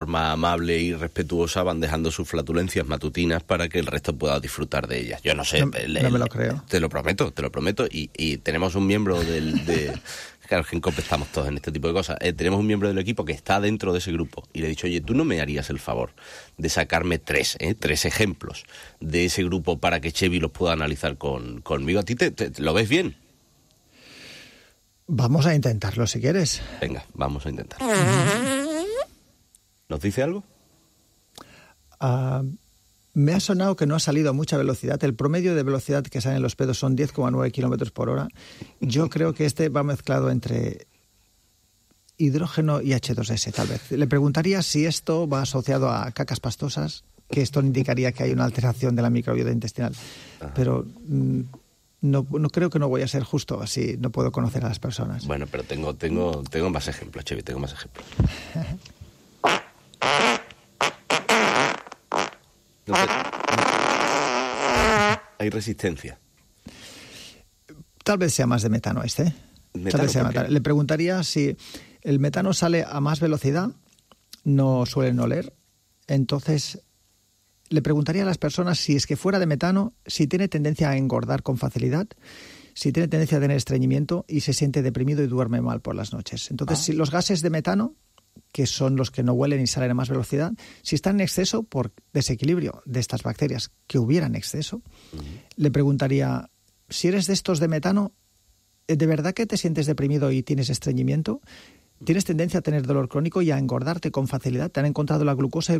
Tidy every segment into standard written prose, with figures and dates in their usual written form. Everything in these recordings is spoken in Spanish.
forma amable y respetuosa van dejando sus flatulencias matutinas para que el resto pueda disfrutar de ellas. Yo no sé. No me lo creo. Te lo prometo. Y tenemos un miembro Claro, en COPE estamos todos en este tipo de cosas. Tenemos un miembro del equipo que está dentro de ese grupo y le he dicho, oye, ¿tú no me harías el favor de sacarme tres ejemplos de ese grupo para que Chevy los pueda analizar conmigo? ¿A ti te lo ves bien? Vamos a intentarlo si quieres. Venga, vamos a intentarlo. ¿Nos dice algo? Me ha sonado que no ha salido a mucha velocidad. El promedio de velocidad que salen los pedos son 10,9 kilómetros por hora. Yo creo que este va mezclado entre hidrógeno y H2S, tal vez. Le preguntaría si esto va asociado a cacas pastosas, que esto indicaría que hay una alteración de la microbiota intestinal. Pero no creo que no voy a ser justo, así no puedo conocer a las personas. Bueno, pero tengo más ejemplos, Chevy, tengo más ejemplos. Hay resistencia. Tal vez sea más de metano este. ¿Metano? Le preguntaría si el metano sale a más velocidad, no suelen oler. Entonces, le preguntaría a las personas si es que fuera de metano, si tiene tendencia a engordar con facilidad, si tiene tendencia a tener estreñimiento y se siente deprimido y duerme mal por las noches. Entonces, si los gases de metano, que son los que no huelen y salen a más velocidad, si están en exceso por desequilibrio de estas bacterias que hubiera en exceso, le preguntaría, si eres de estos de metano, ¿de verdad que te sientes deprimido y tienes estreñimiento? ¿Tienes tendencia a tener dolor crónico y a engordarte con facilidad? ¿Te han encontrado la glucosa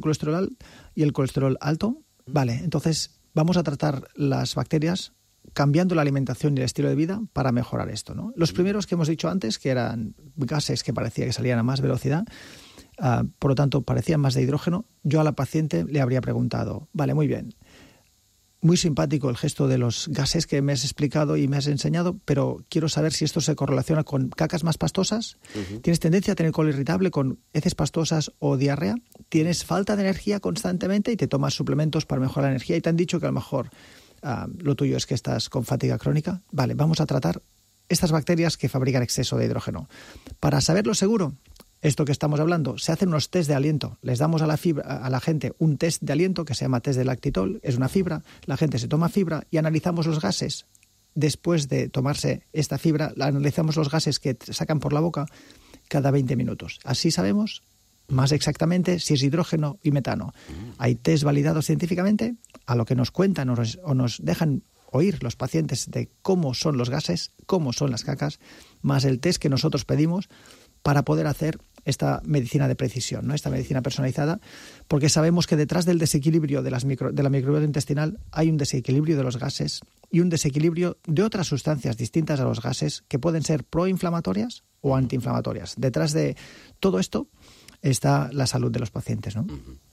y el colesterol alto? Vale, entonces vamos a tratar las bacterias cambiando la alimentación y el estilo de vida para mejorar esto, ¿no? Los primeros que hemos dicho antes, que eran gases que parecía que salían a más velocidad, por lo tanto parecían más de hidrógeno, yo a la paciente le habría preguntado, vale, muy bien, muy simpático el gesto de los gases que me has explicado y me has enseñado, pero quiero saber si esto se correlaciona con cacas más pastosas. ¿Tienes tendencia a tener colon irritable con heces pastosas o diarrea? ¿Tienes falta de energía constantemente y te tomas suplementos para mejorar la energía y te han dicho que a lo mejor lo tuyo es que estás con fatiga crónica? Vale, vamos a tratar estas bacterias que fabrican exceso de hidrógeno. Para saberlo seguro, esto que estamos hablando, se hacen unos test de aliento. Les damos a la gente un test de aliento que se llama test de lactitol, es una fibra, la gente se toma fibra y analizamos los gases. Después de tomarse esta fibra, analizamos los gases que sacan por la boca cada 20 minutos. Así sabemos más exactamente si es hidrógeno y metano. Hay test validados científicamente, a lo que nos cuentan o nos dejan oír los pacientes de cómo son los gases, cómo son las cacas, más el test que nosotros pedimos para poder hacer esta medicina de precisión, ¿no? Esta medicina personalizada, porque sabemos que detrás del desequilibrio de la microbiota intestinal hay un desequilibrio de los gases y un desequilibrio de otras sustancias distintas a los gases que pueden ser proinflamatorias o antiinflamatorias. Detrás de todo esto está la salud de los pacientes, ¿no?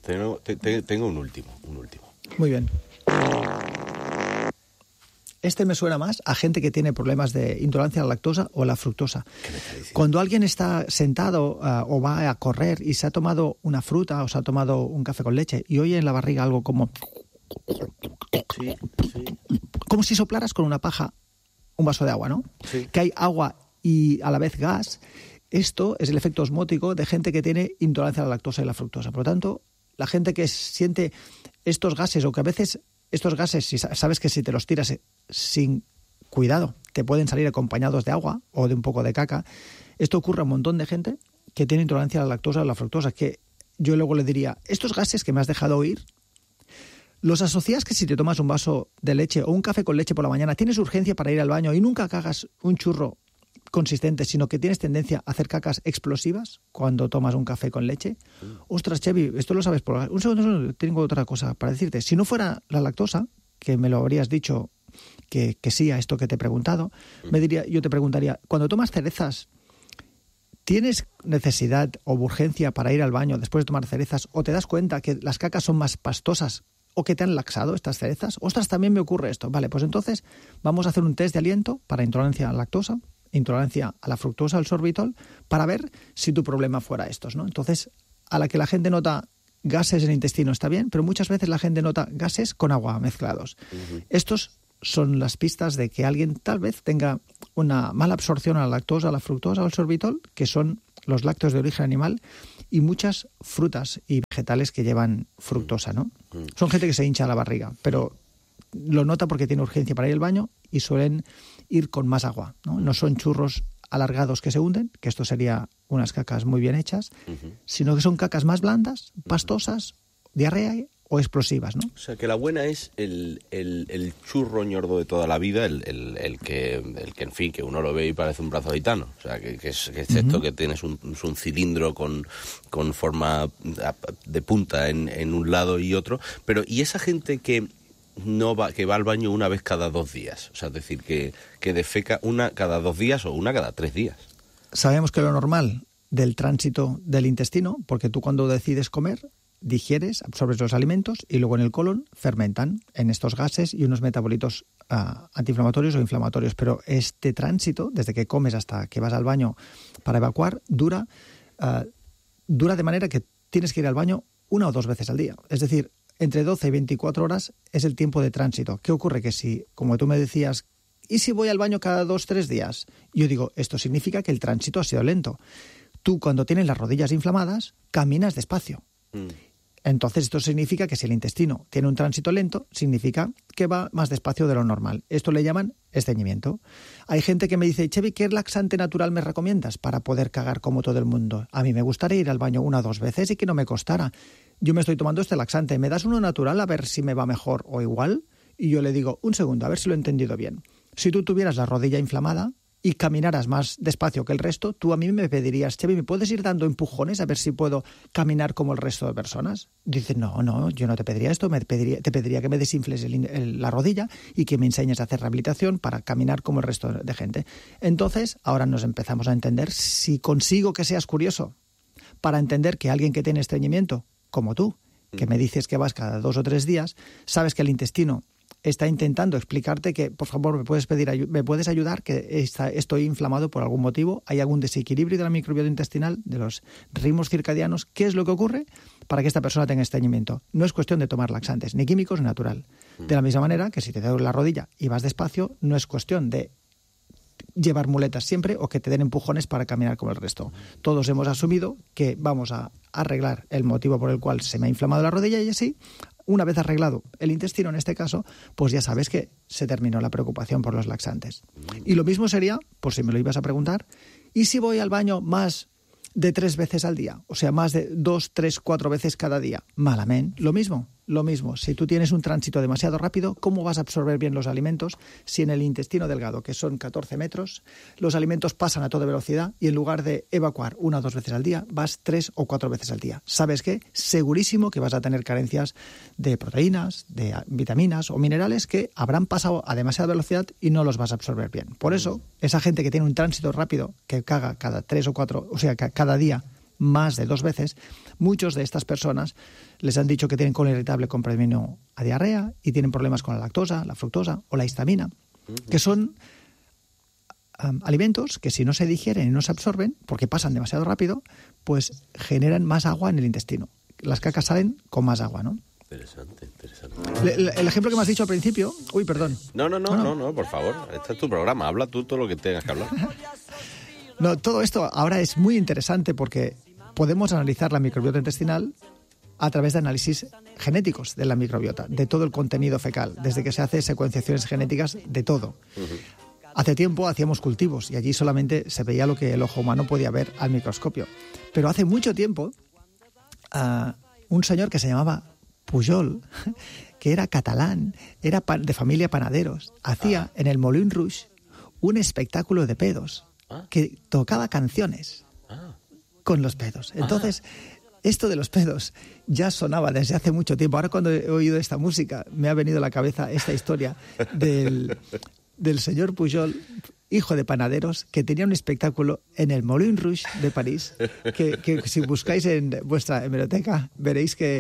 Tengo un último. Muy bien. Este me suena más a gente que tiene problemas de intolerancia a la lactosa o a la fructosa. Cuando alguien está sentado o va a correr y se ha tomado una fruta o se ha tomado un café con leche y oye en la barriga algo como... Sí. Como si soplaras con una paja un vaso de agua, ¿no? Sí. Que hay agua y a la vez gas. Esto es el efecto osmótico de gente que tiene intolerancia a la lactosa y la fructosa. Por lo tanto, la gente que siente estos gases o que a veces estos gases, si sabes que si te los tiras sin cuidado, te pueden salir acompañados de agua o de un poco de caca. Esto ocurre a un montón de gente que tiene intolerancia a la lactosa o a la fructosa, que yo luego le diría, estos gases que me has dejado oír, ¿los asocias que si te tomas un vaso de leche o un café con leche por la mañana tienes urgencia para ir al baño y nunca cagas un churro consistente, sino que tienes tendencia a hacer cacas explosivas cuando tomas un café con leche? Ostras, Chevy, esto lo sabes por... Un segundo, tengo otra cosa para decirte. Si no fuera la lactosa, que me lo habrías dicho que sí a esto que te he preguntado, yo te preguntaría, cuando tomas cerezas, ¿tienes necesidad o urgencia para ir al baño después de tomar cerezas o te das cuenta que las cacas son más pastosas o que te han laxado estas cerezas? Ostras, también me ocurre esto. Vale, pues entonces vamos a hacer un test de aliento para intolerancia a la lactosa, intolerancia a la fructosa, al sorbitol, para ver si tu problema fuera estos, ¿no? Entonces, a la que la gente nota gases en el intestino está bien, pero muchas veces la gente nota gases con agua mezclados. Estos son las pistas de que alguien tal vez tenga una mala absorción a la lactosa, a la fructosa o al sorbitol, que son los lácteos de origen animal y muchas frutas y vegetales que llevan fructosa, ¿no? Son gente que se hincha la barriga, pero lo nota porque tiene urgencia para ir al baño y suelen ir con más agua, ¿no? No son churros alargados que se hunden, que esto sería unas cacas muy bien hechas, sino que son cacas más blandas, pastosas, diarrea o explosivas, ¿no? O sea, que la buena es el churro ñordo de toda la vida, el que, en fin, que uno lo ve y parece un brazo gitano. O sea, que es esto que tienes un cilindro con forma de punta en un lado y otro. Pero, ¿y esa gente que va al baño una vez cada 2 días? O sea, es decir, que defeca una cada 2 días o una cada 3 días. Sabemos que lo normal del tránsito del intestino, porque tú cuando decides comer, digieres, absorbes los alimentos y luego en el colon fermentan en estos gases y unos metabolitos antiinflamatorios o inflamatorios. Pero este tránsito, desde que comes hasta que vas al baño para evacuar, dura de manera que tienes que ir al baño 1 o 2 veces al día. Es decir, entre 12 y 24 horas es el tiempo de tránsito. ¿Qué ocurre? Que si, como tú me decías, ¿y si voy al baño cada 2 o 3 días? Yo digo, esto significa que el tránsito ha sido lento. Tú, cuando tienes las rodillas inflamadas, caminas despacio. Entonces, esto significa que si el intestino tiene un tránsito lento, significa que va más despacio de lo normal. Esto le llaman estreñimiento. Hay gente que me dice, Chevy, ¿qué laxante natural me recomiendas para poder cagar como todo el mundo? A mí me gustaría ir al baño 1 o 2 veces y que no me costara. Yo me estoy tomando este laxante, ¿me das uno natural a ver si me va mejor o igual? Y yo le digo, un segundo, a ver si lo he entendido bien. Si tú tuvieras la rodilla inflamada y caminaras más despacio que el resto, tú a mí me pedirías, Chevy, ¿me puedes ir dando empujones a ver si puedo caminar como el resto de personas? Dice, no, yo no te pediría esto, te pediría que me desinfles la rodilla y que me enseñes a hacer rehabilitación para caminar como el resto de gente. Entonces, ahora nos empezamos a entender, si consigo que seas curioso para entender que alguien que tiene estreñimiento, como tú, que me dices que vas cada 2 o 3 días, sabes que el intestino está intentando explicarte que, por favor, me puedes ayudar, que estoy inflamado por algún motivo, hay algún desequilibrio de la microbiota intestinal, de los ritmos circadianos. ¿Qué es lo que ocurre para que esta persona tenga estreñimiento? No es cuestión de tomar laxantes, ni químicos, ni natural. De la misma manera que si te duele la rodilla y vas despacio, no es cuestión de llevar muletas siempre o que te den empujones para caminar como el resto. Todos hemos asumido que vamos a arreglar el motivo por el cual se me ha inflamado la rodilla y así, una vez arreglado el intestino en este caso, pues ya sabes que se terminó la preocupación por los laxantes. Y lo mismo sería, por si me lo ibas a preguntar, ¿y si voy al baño más de 3 veces al día? O sea, más de 2, 3, 4 veces cada día. Malamente, lo mismo. Si tú tienes un tránsito demasiado rápido, ¿cómo vas a absorber bien los alimentos si en el intestino delgado, que son 14 metros, los alimentos pasan a toda velocidad y en lugar de evacuar 1 o 2 veces al día, vas 3 o 4 veces al día? ¿Sabes qué? Segurísimo que vas a tener carencias de proteínas, de vitaminas o minerales que habrán pasado a demasiada velocidad y no los vas a absorber bien. Por eso, esa gente que tiene un tránsito rápido, que caga cada 3 o 4, o sea, cada día, más de 2 veces, muchos de estas personas les han dicho que tienen colon irritable con predominio a diarrea y tienen problemas con la lactosa, la fructosa o la histamina, que son alimentos que si no se digieren y no se absorben, porque pasan demasiado rápido, pues generan más agua en el intestino. Las cacas salen con más agua, ¿no? Interesante. El ejemplo que me has dicho al principio... Uy, perdón. No, por favor. Este es tu programa. Habla tú todo lo que tengas que hablar. No, todo esto ahora es muy interesante porque podemos analizar la microbiota intestinal a través de análisis genéticos de la microbiota, de todo el contenido fecal, desde que se hace secuenciaciones genéticas de todo. Hace tiempo hacíamos cultivos y allí solamente se veía lo que el ojo humano podía ver al microscopio. Pero hace mucho tiempo, un señor que se llamaba Pujol, que era catalán, era de familia panaderos, hacía en el Moulin Rouge un espectáculo de pedos, que tocaba canciones con los pedos. Entonces, esto de los pedos ya sonaba desde hace mucho tiempo. Ahora cuando he oído esta música me ha venido a la cabeza esta historia del señor Pujol, hijo de panaderos, que tenía un espectáculo en el Moulin Rouge de París, que si buscáis en vuestra hemeroteca veréis que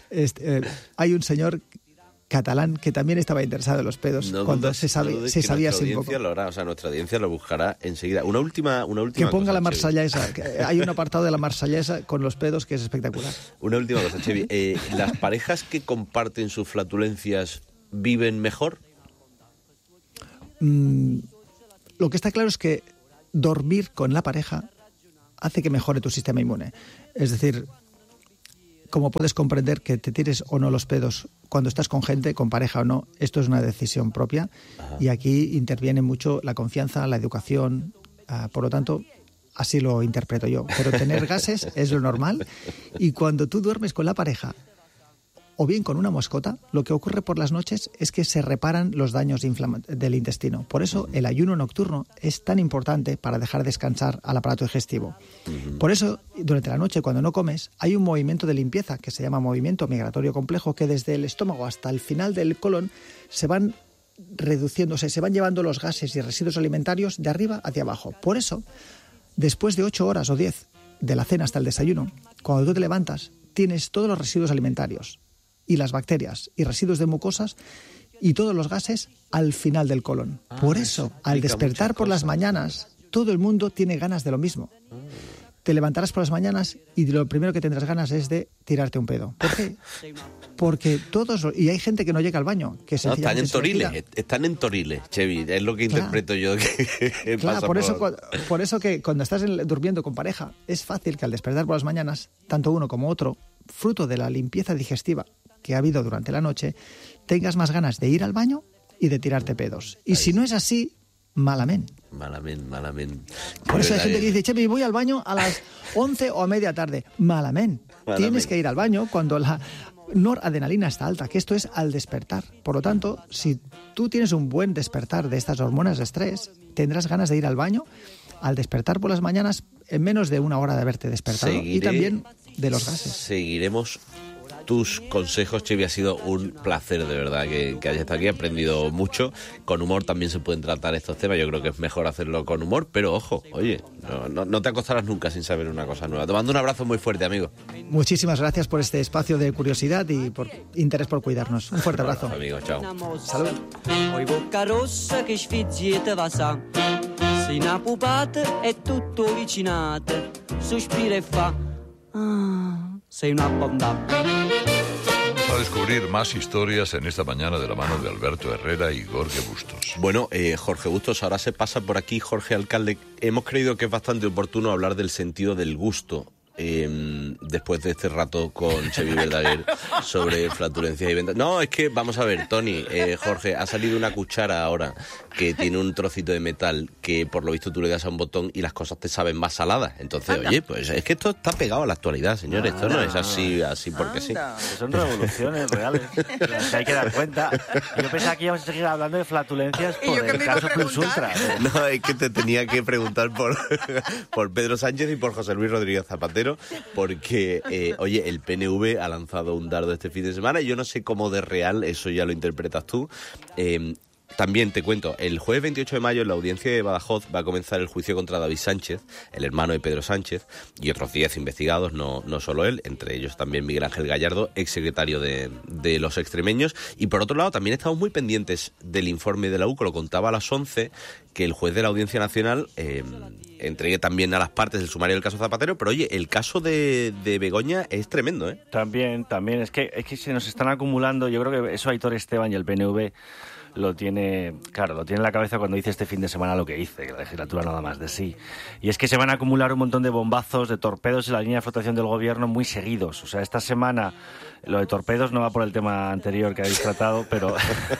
hay un señor catalán que también estaba interesado en los pedos cuando se sabía así un poco. Lo hará, o sea, nuestra audiencia lo buscará enseguida. Una última que ponga cosa, la marsellesa. Hay un apartado de la marsellesa con los pedos que es espectacular. Una última cosa, Chevy. ¿Las parejas que comparten sus flatulencias viven mejor? Lo que está claro es que dormir con la pareja hace que mejore tu sistema inmune. Es decir, como puedes comprender que te tires o no los pedos cuando estás con gente, con pareja o no, esto es una decisión propia. Ajá. Y aquí interviene mucho la confianza, la educación, por lo tanto, así lo interpreto yo. Pero tener gases es lo normal, y cuando tú duermes con la pareja o bien con una mascota, lo que ocurre por las noches es que se reparan los daños del intestino. Por eso el ayuno nocturno es tan importante para dejar descansar al aparato digestivo. Por eso, durante la noche, cuando no comes, hay un movimiento de limpieza que se llama movimiento migratorio complejo, que desde el estómago hasta el final del colon se van reduciéndose, se van llevando los gases y residuos alimentarios de arriba hacia abajo. Por eso, después de 8 horas o 10 de la cena hasta el desayuno, cuando tú te levantas, tienes todos los residuos alimentarios y las bacterias y residuos de mucosas y todos los gases al final del colon. Por eso, al despertar por las mañanas, todo el mundo tiene ganas de lo mismo. Te levantarás por las mañanas y lo primero que tendrás ganas es de tirarte un pedo. ¿Por qué? Porque todos... Y hay gente que no llega al baño. Que no, están en Toriles, Chevy. Es lo que interpreto yo. Que claro, por eso que cuando estás durmiendo con pareja, es fácil que al despertar por las mañanas, tanto uno como otro, fruto de la limpieza digestiva que ha habido durante la noche, tengas más ganas de ir al baño y de tirarte pedos. Y si no es así, malamente. Malamente. Por eso hay gente que dice, Chevy, voy al baño a las 11 o a media tarde. Malamente. Tienes que ir al baño cuando la noradrenalina está alta, que esto es al despertar. Por lo tanto, si tú tienes un buen despertar de estas hormonas de estrés, tendrás ganas de ir al baño al despertar por las mañanas en menos de 1 hora de haberte despertado. Y también de los gases. Seguiremos tus consejos, Chevy. Ha sido un placer, de verdad, que hayas estado aquí. He aprendido mucho. Con humor también se pueden tratar estos temas. Yo creo que es mejor hacerlo con humor, pero ojo, oye, no te acostarás nunca sin saber una cosa nueva. Te mando un abrazo muy fuerte, amigo. Muchísimas gracias por este espacio de curiosidad y por interés por cuidarnos. Un fuerte abrazo. Amigo, chao. Salud. Poi bocca rossa che sfizzieta va sa. Si una pupata è tutto vicinate. Sospira e fa. Sei una bondad. Vamos a descubrir más historias en esta mañana de la mano de Alberto Herrera y Jorge Bustos. Bueno, Jorge Bustos, ahora se pasa por aquí Jorge Alcalde. Hemos creído que es bastante oportuno hablar del sentido del gusto. Después de este rato con Chevy Verdaguer sobre flatulencias y ventas. No, es que, vamos a ver, Tony, Jorge, ha salido una cuchara ahora que tiene un trocito de metal que por lo visto tú le das a un botón y las cosas te saben más saladas. Entonces, oye, pues es que esto está pegado a la actualidad, señores. Esto no es así porque sí. Son revoluciones reales, las que hay que dar cuenta. Yo pensaba que íbamos a seguir hablando de flatulencias por el caso Plus Ultra. No, es que te tenía que preguntar por Pedro Sánchez y por José Luis Rodríguez Zapatero, porque, oye, el PNV ha lanzado un dardo este fin de semana y yo no sé cómo de real, eso ya lo interpretas tú. También te cuento, el jueves 28 de mayo en la audiencia de Badajoz va a comenzar el juicio contra David Sánchez, el hermano de Pedro Sánchez, y otros 10 investigados, no solo él, entre ellos también Miguel Ángel Gallardo, exsecretario de los extremeños. Y por otro lado, también estamos muy pendientes del informe de la UCO, lo contaba a las 11, que el juez de la Audiencia Nacional entregue también a las partes del sumario del caso Zapatero. Pero oye, el caso de Begoña es tremendo, ¿eh? También, es que se nos están acumulando. Yo creo que eso Aitor Esteban y el PNV lo tiene en la cabeza cuando dice este fin de semana lo que dice, que la legislatura nada más de sí. Y es que se van a acumular un montón de bombazos, de torpedos en la línea de flotación del gobierno muy seguidos. O sea, esta semana lo de torpedos no va por el tema anterior que habéis tratado, pero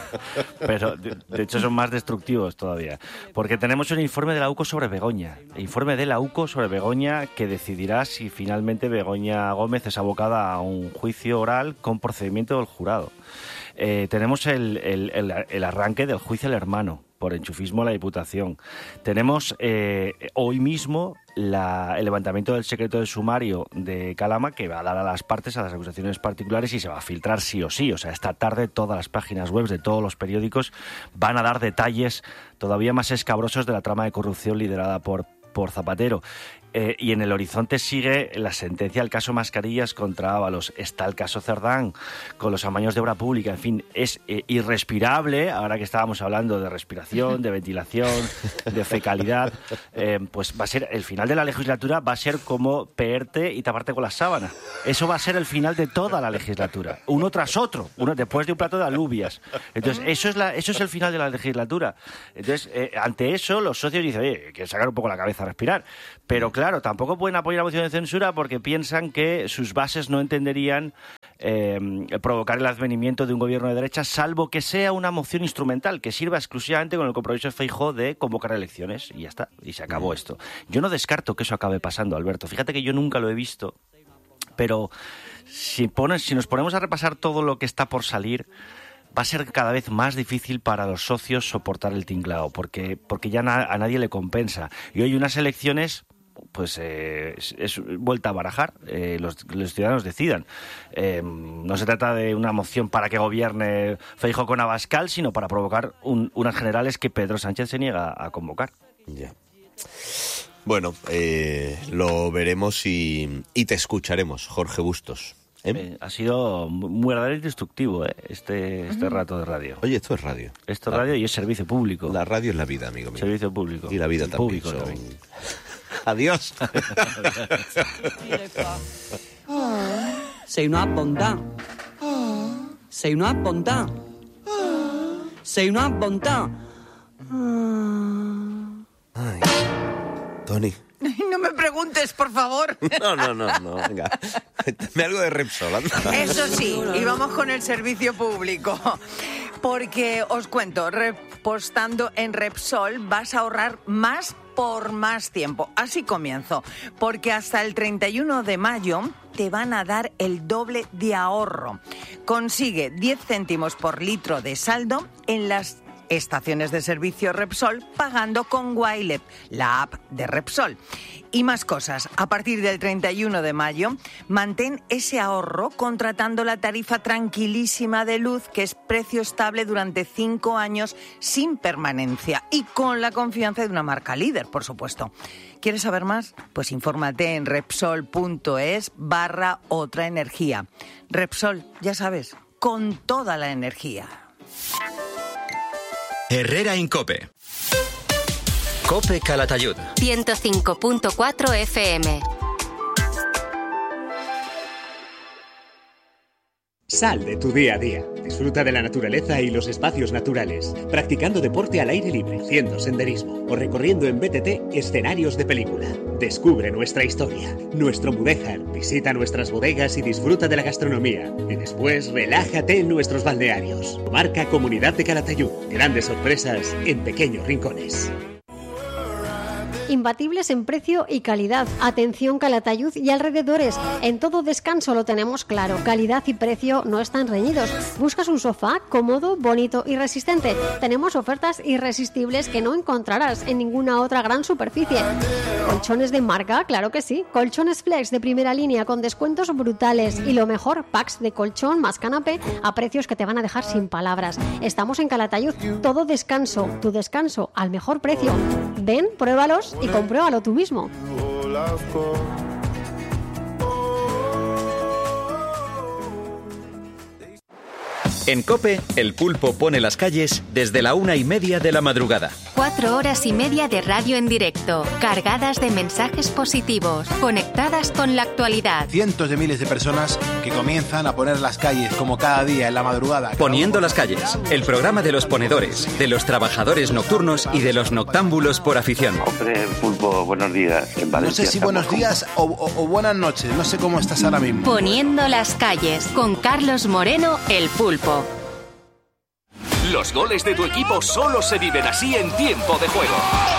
de hecho son más destructivos todavía. Porque tenemos un informe de la UCO sobre Begoña. Informe de la UCO sobre Begoña que decidirá si finalmente Begoña Gómez es abocada a un juicio oral con procedimiento del jurado. Tenemos el arranque del juicio al hermano por enchufismo a la Diputación. Tenemos hoy mismo el levantamiento del secreto del sumario de Calama, que va a dar a las partes, a las acusaciones particulares, y se va a filtrar sí o sí. O sea, esta tarde todas las páginas web de todos los periódicos van a dar detalles todavía más escabrosos de la trama de corrupción liderada por Zapatero. Y en el horizonte sigue la sentencia del caso Mascarillas contra Ábalos. Está el caso Cerdán con los amaños de obra pública. En fin, es irrespirable, ahora que estábamos hablando de respiración, de ventilación, de fecalidad, pues va a ser el final de la legislatura, va a ser como peerte y taparte con la sábana. Eso va a ser el final de toda la legislatura, uno tras otro, después de un plato de alubias. Entonces, eso es el final de la legislatura. Entonces, ante eso, los socios dicen, oye, hay que sacar un poco la cabeza a respirar. Pero claro, tampoco pueden apoyar la moción de censura porque piensan que sus bases no entenderían provocar el advenimiento de un gobierno de derecha, salvo que sea una moción instrumental que sirva exclusivamente con el compromiso de Feijóo de convocar elecciones y ya está, y se acabó esto. Yo no descarto que eso acabe pasando, Alberto. Fíjate que yo nunca lo he visto, pero si nos ponemos a repasar todo lo que está por salir, va a ser cada vez más difícil para los socios soportar el tinglao, porque ya a nadie le compensa. Y hoy unas elecciones, pues es vuelta a barajar, los ciudadanos decidan. No se trata de una moción para que gobierne Feijóo con Abascal, sino para provocar unas generales que Pedro Sánchez se niega a convocar. Ya. Bueno, lo veremos y te escucharemos, Jorge Bustos. Ha sido muy verdaderamente instructivo este rato de radio. Oye, esto es radio. Esto es radio y es servicio público. La radio es la vida, amigo mío. Servicio público. Y la vida también. Público también. Adiós. Sei una bontà. Sei una bontà. Sei una bontà. Ay, Tony. No me preguntes, por favor. No, venga. Dame algo de Repsol, anda. Eso sí, y vamos con el servicio público. Porque os cuento, repostando en Repsol vas a ahorrar más por más tiempo. Así comienzo. Porque hasta el 31 de mayo te van a dar el doble de ahorro. Consigue 10 céntimos por litro de saldo en las estaciones de servicio Repsol pagando con Wilep, la app de Repsol. Y más cosas. A partir del 31 de mayo, mantén ese ahorro contratando la tarifa tranquilísima de luz, que es precio estable durante 5 años sin permanencia y con la confianza de una marca líder, por supuesto. ¿Quieres saber más? Pues infórmate en Repsol.es/otra energía. Repsol, ya sabes, con toda la energía. Herrera Incope. Cope Calatayud. 105.4 FM. Sal de tu día a día. Disfruta de la naturaleza y los espacios naturales, practicando deporte al aire libre, haciendo senderismo o recorriendo en BTT escenarios de película. Descubre nuestra historia, nuestro Mudéjar, visita nuestras bodegas y disfruta de la gastronomía. Y después relájate en nuestros balnearios. Marca Comunidad de Calatayud. Grandes sorpresas en pequeños rincones. Imbatibles en precio y calidad. Atención Calatayud y alrededores. En todo descanso lo tenemos claro. Calidad y precio no están reñidos. ¿Buscas un sofá cómodo, bonito y resistente? Tenemos ofertas irresistibles que no encontrarás en ninguna otra gran superficie. ¿Colchones de marca? Claro que sí. Colchones Flex de primera línea con descuentos brutales. Y lo mejor, packs de colchón más canapé a precios que te van a dejar sin palabras. Estamos en Calatayud. Todo descanso. Tu descanso al mejor precio. Ven, pruébalos y compruébalo tú mismo. En COPE, el pulpo pone las calles desde la 1:30 de la madrugada. 4 horas y media de radio en directo, cargadas de mensajes positivos, conectadas con la actualidad. Cientos de miles de personas que comienzan a poner las calles como cada día en la madrugada. Poniendo las calles, el programa de los ponedores, de los trabajadores nocturnos y de los noctámbulos por afición. Hombre, pulpo, buenos días. En Valencia, no sé si buenos días o buenas noches, no sé cómo estás ahora mismo. Poniendo las calles, con Carlos Moreno, el pulpo. Los goles de tu equipo solo se viven así en tiempo de juego.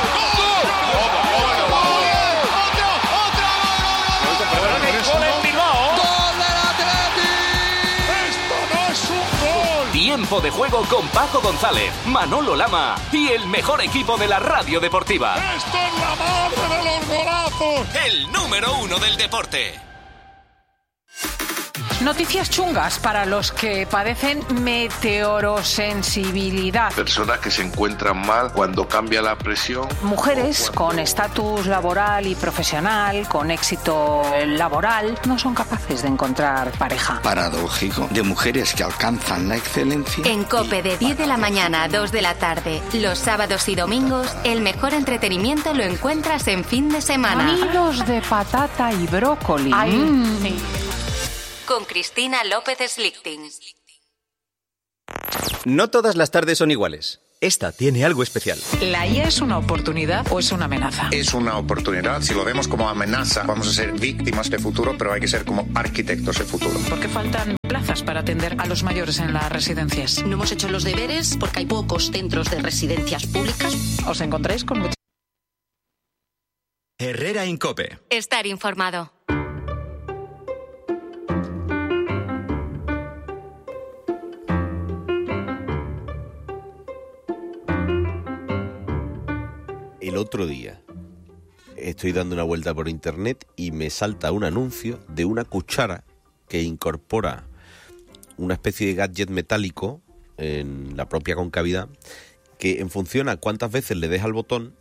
Tiempo de juego con Paco González, Manolo Lama y el mejor equipo de la radio deportiva. ¡Esto es la madre de los golazos! El número 1 del deporte. Noticias chungas para los que padecen meteorosensibilidad. Personas que se encuentran mal cuando cambia la presión. Mujeres con estatus laboral y profesional, con éxito laboral, no son capaces de encontrar pareja. Paradójico, de mujeres que alcanzan la excelencia. En COPE de 10 de la mañana a 2 de la tarde, los sábados y domingos, el mejor entretenimiento lo encuentras en fin de semana. Nidos de patata y brócoli. Sí. Con Cristina López Slichting. No todas las tardes son iguales. Esta tiene algo especial. ¿La IA es una oportunidad o es una amenaza? Es una oportunidad. Si lo vemos como amenaza, vamos a ser víctimas de futuro, pero hay que ser como arquitectos de futuro. ¿Por qué faltan plazas para atender a los mayores en las residencias? No hemos hecho los deberes porque hay pocos centros de residencias públicas. ¿Os encontráis con mucho? Herrera en COPE. Estar informado. El otro día estoy dando una vuelta por internet y me salta un anuncio de una cuchara que incorpora una especie de gadget metálico en la propia concavidad que en función a cuántas veces le des al botón,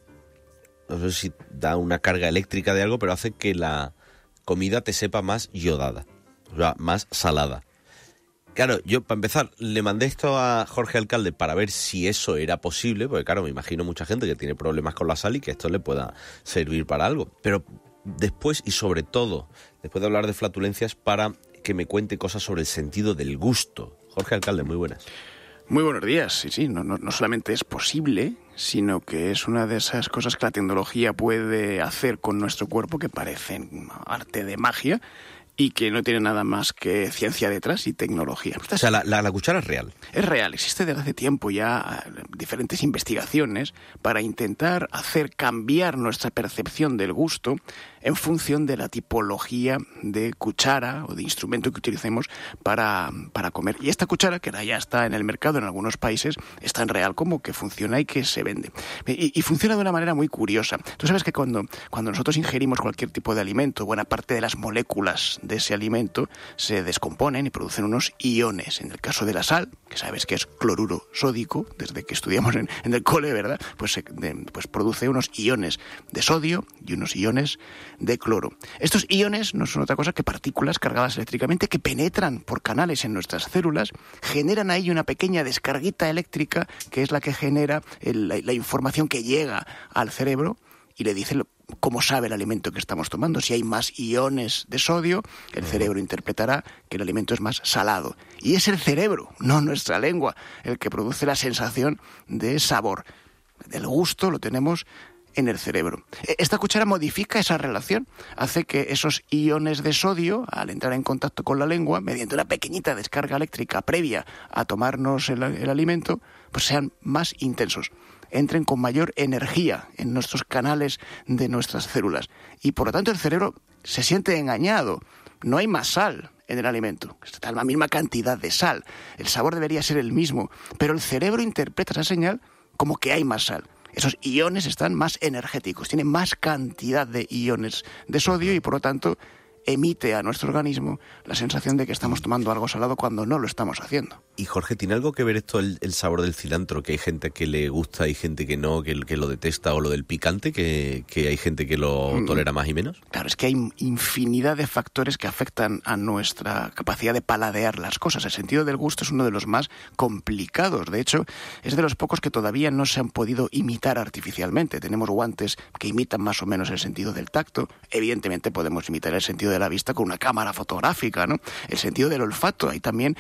no sé si da una carga eléctrica de algo, pero hace que la comida te sepa más iodada, o sea, más salada. Claro, yo para empezar le mandé esto a Jorge Alcalde para ver si eso era posible, porque claro, me imagino mucha gente que tiene problemas con la sal y que esto le pueda servir para algo. Pero después y sobre todo, después de hablar de flatulencias, para que me cuente cosas sobre el sentido del gusto. Jorge Alcalde, muy buenas. Muy buenos días. Sí, no solamente es posible, sino que es una de esas cosas que la tecnología puede hacer con nuestro cuerpo que parecen arte de magia y que no tiene nada más que ciencia detrás y tecnología. O sea, la cuchara es real. Es real. Existe desde hace tiempo ya diferentes investigaciones para intentar hacer cambiar nuestra percepción del gusto en función de la tipología de cuchara o de instrumento que utilicemos para comer. Y esta cuchara, que ya está en el mercado en algunos países, es tan real como que funciona y que se vende. Y funciona de una manera muy curiosa. Tú sabes que cuando nosotros ingerimos cualquier tipo de alimento, buena parte de las moléculas de ese alimento se descomponen y producen unos iones. En el caso de la sal, que sabes que es cloruro sódico, desde que estudiamos en el cole, ¿verdad? Pues produce unos iones de sodio y unos iones de cloro. Estos iones no son otra cosa que partículas cargadas eléctricamente que penetran por canales en nuestras células, generan ahí una pequeña descarguita eléctrica que es la que genera la información que llega al cerebro y le dice cómo sabe el alimento que estamos tomando. Si hay más iones de sodio, el cerebro interpretará que el alimento es más salado. Y es el cerebro, no nuestra lengua, el que produce la sensación de sabor. El gusto lo tenemos en el cerebro. Esta cuchara modifica esa relación, hace que esos iones de sodio, al entrar en contacto con la lengua, mediante una pequeñita descarga eléctrica previa a tomarnos el alimento, pues sean más intensos, entren con mayor energía en nuestros canales de nuestras células. Y por lo tanto el cerebro se siente engañado. No hay más sal en el alimento. Está la misma cantidad de sal. El sabor debería ser el mismo, pero el cerebro interpreta esa señal como que hay más sal. Esos iones están más energéticos, tienen más cantidad de iones de sodio y por lo tanto emite a nuestro organismo la sensación de que estamos tomando algo salado cuando no lo estamos haciendo. Y Jorge, ¿tiene algo que ver esto el sabor del cilantro? Que hay gente que le gusta, hay gente que no, que lo detesta, o lo del picante, que hay gente que lo tolera más y menos. Claro, es que hay infinidad de factores que afectan a nuestra capacidad de paladear las cosas. El sentido del gusto es uno de los más complicados. De hecho, es de los pocos que todavía no se han podido imitar artificialmente. Tenemos guantes que imitan más o menos el sentido del tacto. Evidentemente podemos imitar el sentido de la vista con una cámara fotográfica, ¿no? El sentido del olfato. Hay también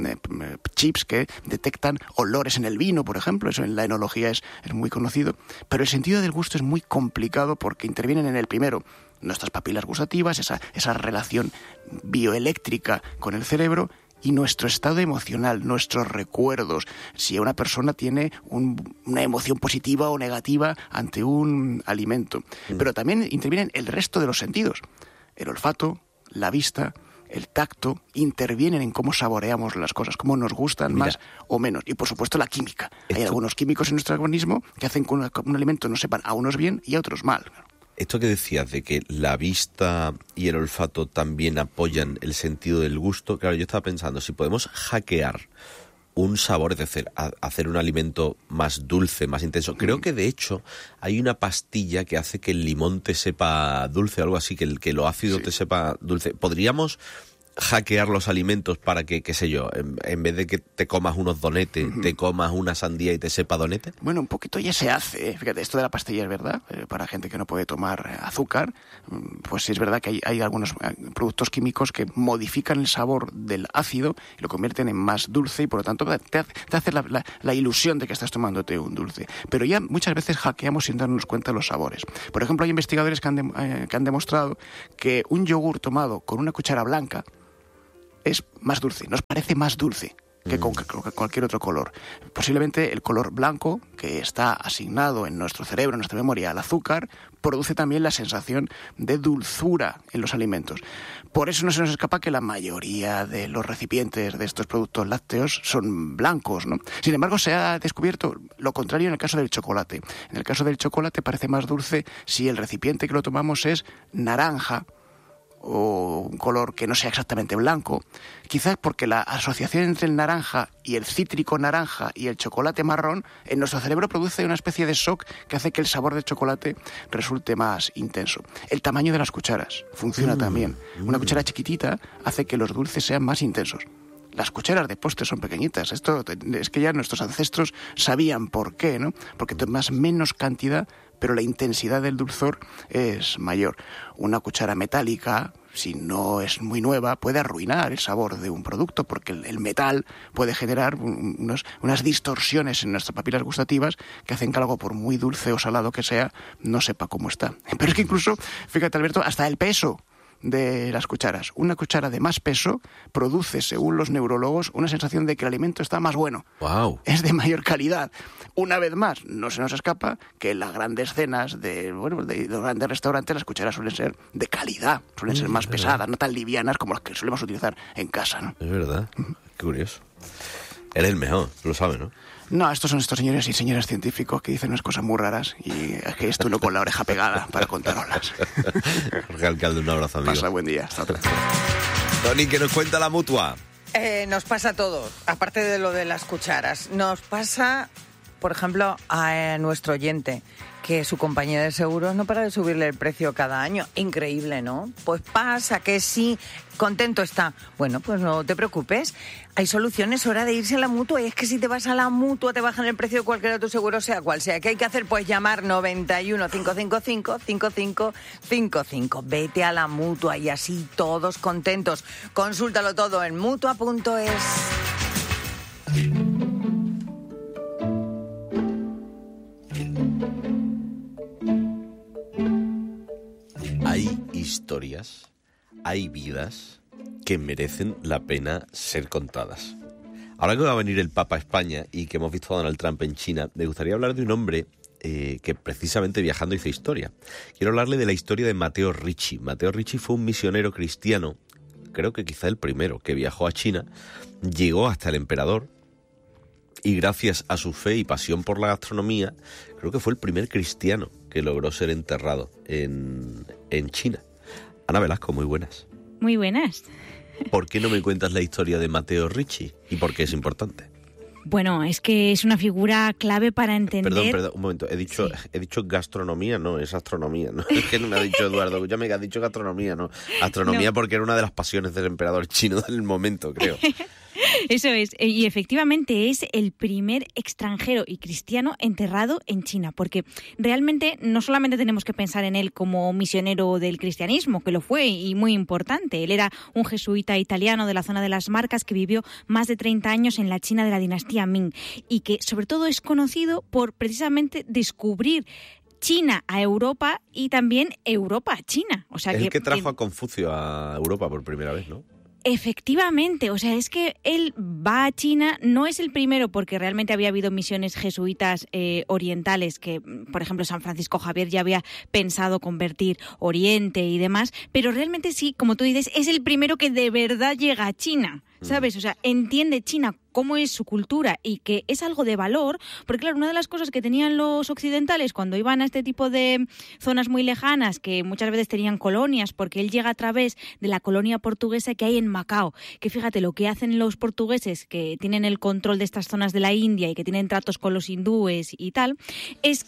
chips que detectan olores en el vino, por ejemplo. Eso en la enología es muy conocido. Pero el sentido del gusto es muy complicado porque intervienen en el primero nuestras papilas gustativas, esa relación bioeléctrica con el cerebro y nuestro estado emocional, nuestros recuerdos. Si una persona tiene una emoción positiva o negativa ante un alimento. Pero también intervienen el resto de los sentidos. El olfato, la vista, el tacto, intervienen en cómo saboreamos las cosas, cómo nos gustan más o menos. Y, por supuesto, la química. Hay algunos químicos en nuestro organismo que hacen que un alimento nos sepan a unos bien y a otros mal. Esto que decías de que la vista y el olfato también apoyan el sentido del gusto, claro, yo estaba pensando, si podemos hackear un sabor, es decir, hacer un alimento más dulce, más intenso. Creo que, de hecho, hay una pastilla que hace que el limón te sepa dulce, algo así, que lo ácido te sepa dulce. ¿Podríamos hackear los alimentos para que, qué sé yo, en vez de que te comas unos donetes, te comas una sandía y te sepa donete? Bueno, un poquito ya se hace, ¿eh? Fíjate, esto de la pastilla es verdad, para gente que no puede tomar azúcar, pues sí es verdad que hay algunos productos químicos que modifican el sabor del ácido y lo convierten en más dulce y por lo tanto te hace la ilusión de que estás tomándote un dulce. Pero ya muchas veces hackeamos sin darnos cuenta de los sabores. Por ejemplo, hay investigadores que han demostrado que un yogur tomado con una cuchara blanca es más dulce, nos parece más dulce que con cualquier otro color. Posiblemente el color blanco, que está asignado en nuestro cerebro, en nuestra memoria, al azúcar, produce también la sensación de dulzura en los alimentos. Por eso no se nos escapa que la mayoría de los recipientes de estos productos lácteos son blancos, ¿no? Sin embargo, se ha descubierto lo contrario en el caso del chocolate. En el caso del chocolate parece más dulce si el recipiente que lo tomamos es naranja, o un color que no sea exactamente blanco, quizás porque la asociación entre el naranja y el cítrico naranja y el chocolate marrón en nuestro cerebro produce una especie de shock que hace que el sabor del chocolate resulte más intenso. El tamaño de las cucharas funciona también. Una cuchara chiquitita hace que los dulces sean más intensos. Las cucharas de postre son pequeñitas. Esto es que ya nuestros ancestros sabían por qué, ¿no? Porque tomas menos cantidad, pero la intensidad del dulzor es mayor. Una cuchara metálica, si no es muy nueva, puede arruinar el sabor de un producto, porque el metal puede generar unas distorsiones en nuestras papilas gustativas que hacen que algo, por muy dulce o salado que sea, no sepa cómo está. Pero es que incluso, fíjate, Alberto, hasta el peso de las cucharas. Una cuchara de más peso produce, según los neurólogos, una sensación de que el alimento está más bueno. ¡Wow! Es de mayor calidad. Una vez más, no se nos escapa que en las grandes cenas de los grandes restaurantes las cucharas suelen ser de calidad, suelen ser más pesadas, no tan livianas como las que solemos utilizar en casa, ¿no? Es verdad. Qué curioso. Eres el mejor, lo sabes, ¿no? No, estos son estos señores y señoras científicos que dicen unas cosas muy raras y es que estoy con la oreja pegada para contaroslas. Jorge Alcalde, un abrazo, amigo. Pasa buen día. Hasta otra. Tony, ¿qué nos cuenta la Mutua? Nos pasa todo, aparte de lo de las cucharas. Nos pasa, por ejemplo, a nuestro oyente, que su compañía de seguros no para de subirle el precio cada año. Increíble, ¿no? Pues pasa que sí, contento está. Bueno, pues no te preocupes. Hay soluciones, hora de irse a la Mutua. Y es que si te vas a la Mutua te bajan el precio de cualquier otro seguro, sea cual sea. ¿Qué hay que hacer? Pues llamar 91 555 5555. Vete a la Mutua y así todos contentos. Consúltalo todo en mutua.es. Hay historias, hay vidas que merecen la pena ser contadas. Ahora que va a venir el Papa a España y que hemos visto a Donald Trump en China, me gustaría hablar de un hombre que precisamente viajando hizo historia. Quiero hablarle de la historia de Matteo Ricci. Matteo Ricci fue un misionero cristiano, creo que quizá el primero, que viajó a China, llegó hasta el emperador y gracias a su fe y pasión por la gastronomía, creo que fue el primer cristiano que logró ser enterrado en China. Ana Velasco, muy buenas. Muy buenas. ¿Por qué no me cuentas la historia de Matteo Ricci y por qué es importante? Bueno, es que es una figura clave para entender... Perdón, un momento. He dicho gastronomía, no, es astronomía, ¿no? Es que no me ha dicho Eduardo, ya me ha dicho gastronomía, ¿no? Astronomía no. Porque era una de las pasiones del emperador chino del momento, creo. Eso es, y efectivamente es el primer extranjero y cristiano enterrado en China, porque realmente no solamente tenemos que pensar en él como misionero del cristianismo, que lo fue y muy importante. Él era un jesuita italiano de la zona de las Marcas que vivió más de 30 años en la China de la dinastía Ming y que sobre todo es conocido por precisamente descubrir China a Europa y también Europa a China. O sea, es el que trajo a Confucio a Europa por primera vez, ¿no? Efectivamente, o sea, es que él va a China, no es el primero porque realmente había habido misiones jesuitas orientales que, por ejemplo, San Francisco Javier ya había pensado convertir Oriente y demás, pero realmente sí, como tú dices, es el primero que de verdad llega a China, ¿sabes? O sea, entiende China cómo es su cultura y que es algo de valor, porque claro, una de las cosas que tenían los occidentales cuando iban a este tipo de zonas muy lejanas, que muchas veces tenían colonias, porque él llega a través de la colonia portuguesa que hay en Macao, que fíjate lo que hacen los portugueses, que tienen el control de estas zonas de la India y que tienen tratos con los hindúes y tal, es que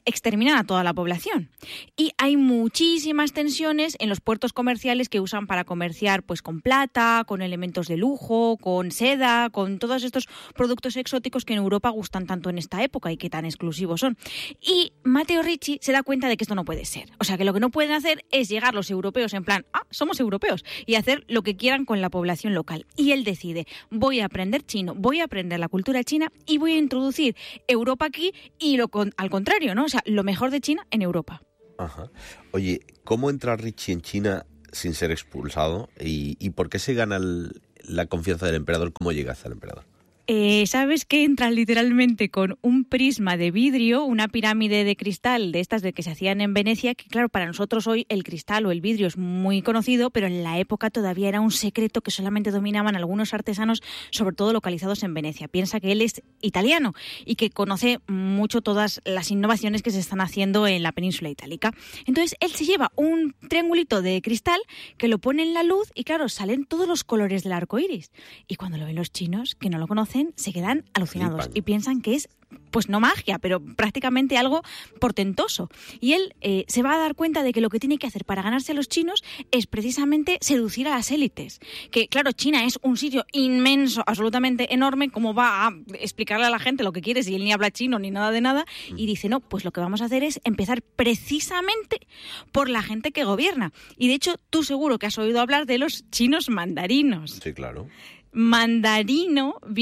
exterminan a toda la población. Y hay muchísimas tensiones en los puertos comerciales que usan para comerciar pues con plata, con elementos de lujo, con seda, con todos estos productos exóticos que en Europa gustan tanto en esta época y que tan exclusivos son. Y Matteo Ricci se da cuenta de que esto no puede ser. O sea, que lo que no pueden hacer es llegar los europeos en plan, somos europeos, y hacer lo que quieran con la población local. Y él decide, voy a aprender chino, voy a aprender la cultura china y voy a introducir Europa aquí y al contrario, ¿no? O sea, lo mejor de China en Europa. Ajá. Oye, ¿cómo entra Ricci en China sin ser expulsado? ¿Y por qué se gana la confianza del emperador? ¿Cómo llega hasta el emperador? ¿Sabes que entra literalmente con un prisma de vidrio, una pirámide de cristal de estas de que se hacían en Venecia? Que claro, para nosotros hoy el cristal o el vidrio es muy conocido, pero en la época todavía era un secreto que solamente dominaban algunos artesanos, sobre todo localizados en Venecia. Piensa que él es italiano y que conoce mucho todas las innovaciones que se están haciendo en la península itálica. Entonces él se lleva un triangulito de cristal que lo pone en la luz y claro, salen todos los colores del arco iris. Y cuando lo ven los chinos, que no lo conocen, se quedan alucinados y piensan que es, pues no magia, pero prácticamente algo portentoso. Y él se va a dar cuenta de que lo que tiene que hacer para ganarse a los chinos es precisamente seducir a las élites. Que claro, China es un sitio inmenso, absolutamente enorme, ¿cómo va a explicarle a la gente lo que quiere si él ni habla chino ni nada de nada? Y dice, no, pues lo que vamos a hacer es empezar precisamente por la gente que gobierna. Y de hecho, tú seguro que has oído hablar de los chinos mandarinos. Sí, claro. Mandarín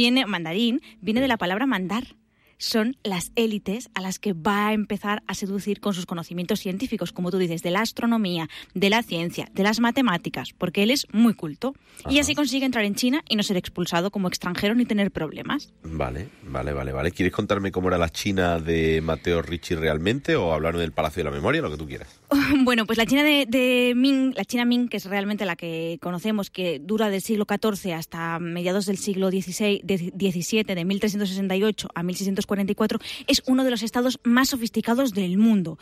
viene de la palabra mandar. Son las élites a las que va a empezar a seducir con sus conocimientos científicos, como tú dices, de la astronomía, de la ciencia, de las matemáticas, porque él es muy culto. Ajá. Y así consigue entrar en China y no ser expulsado como extranjero ni tener problemas. Vale. ¿Quieres contarme cómo era la China de Matteo Ricci realmente o hablarme del Palacio de la Memoria, lo que tú quieras? Bueno, pues la China de Ming, la China Ming, que es realmente la que conocemos, que dura del siglo XIV hasta mediados del siglo XVII, de 1368 a 1644, es uno de los estados más sofisticados del mundo.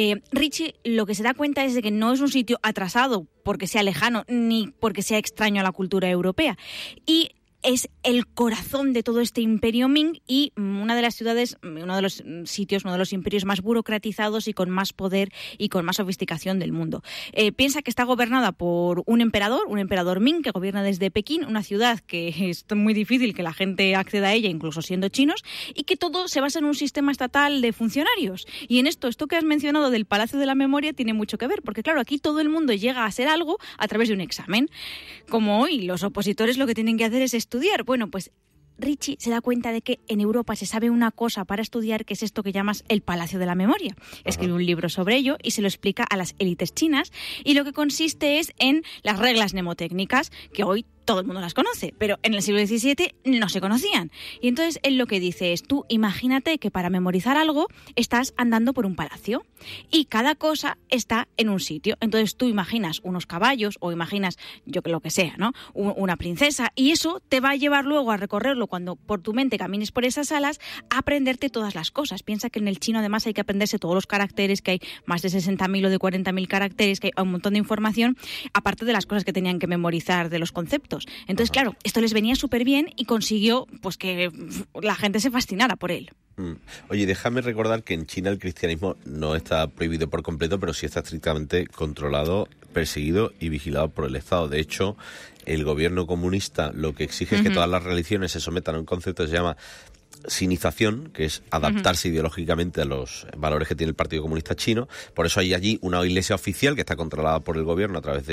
Ricci lo que se da cuenta es de que no es un sitio atrasado porque sea lejano ni porque sea extraño a la cultura europea. Y es el corazón de todo este imperio Ming y una de las ciudades, uno de los sitios, uno de los imperios más burocratizados y con más poder y con más sofisticación del mundo. Piensa que está gobernada por un emperador Ming, que gobierna desde Pekín, una ciudad que es muy difícil que la gente acceda a ella, incluso siendo chinos, y que todo se basa en un sistema estatal de funcionarios. Y en esto que has mencionado del Palacio de la Memoria tiene mucho que ver, porque claro, aquí todo el mundo llega a ser algo a través de un examen. Como hoy, los opositores lo que tienen que hacer es estudiar. Bueno, pues Ricci se da cuenta de que en Europa se sabe una cosa para estudiar, que es esto que llamas el Palacio de la Memoria. Escribe un libro sobre ello y se lo explica a las élites chinas, y lo que consiste es en las reglas mnemotécnicas, que hoy todo el mundo las conoce, pero en el siglo XVII no se conocían. Y entonces él lo que dice es, tú imagínate que para memorizar algo estás andando por un palacio y cada cosa está en un sitio. Entonces tú imaginas unos caballos o imaginas, lo que sea, ¿no? Una princesa, y eso te va a llevar luego a recorrerlo cuando por tu mente camines por esas salas, a aprenderte todas las cosas. Piensa que en el chino además hay que aprenderse todos los caracteres, que hay más de 60.000 o de 40.000 caracteres, que hay un montón de información, aparte de las cosas que tenían que memorizar de los conceptos. Entonces, claro, esto les venía súper bien y consiguió pues que la gente se fascinara por él. Oye, déjame recordar que en China el cristianismo no está prohibido por completo, pero sí está estrictamente controlado, perseguido y vigilado por el Estado. De hecho, el gobierno comunista lo que exige es que todas las religiones se sometan a un concepto que se llama sinización, que es adaptarse ideológicamente a los valores que tiene el Partido Comunista Chino. Por eso hay allí una iglesia oficial que está controlada por el gobierno a través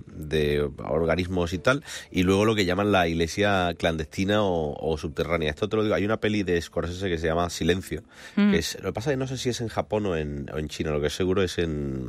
de organismos y tal, y luego lo que llaman la iglesia clandestina o subterránea. Esto te lo digo, hay una peli de Scorsese que se llama Silencio, que es, lo que pasa es que no sé si es en Japón o en China, lo que seguro es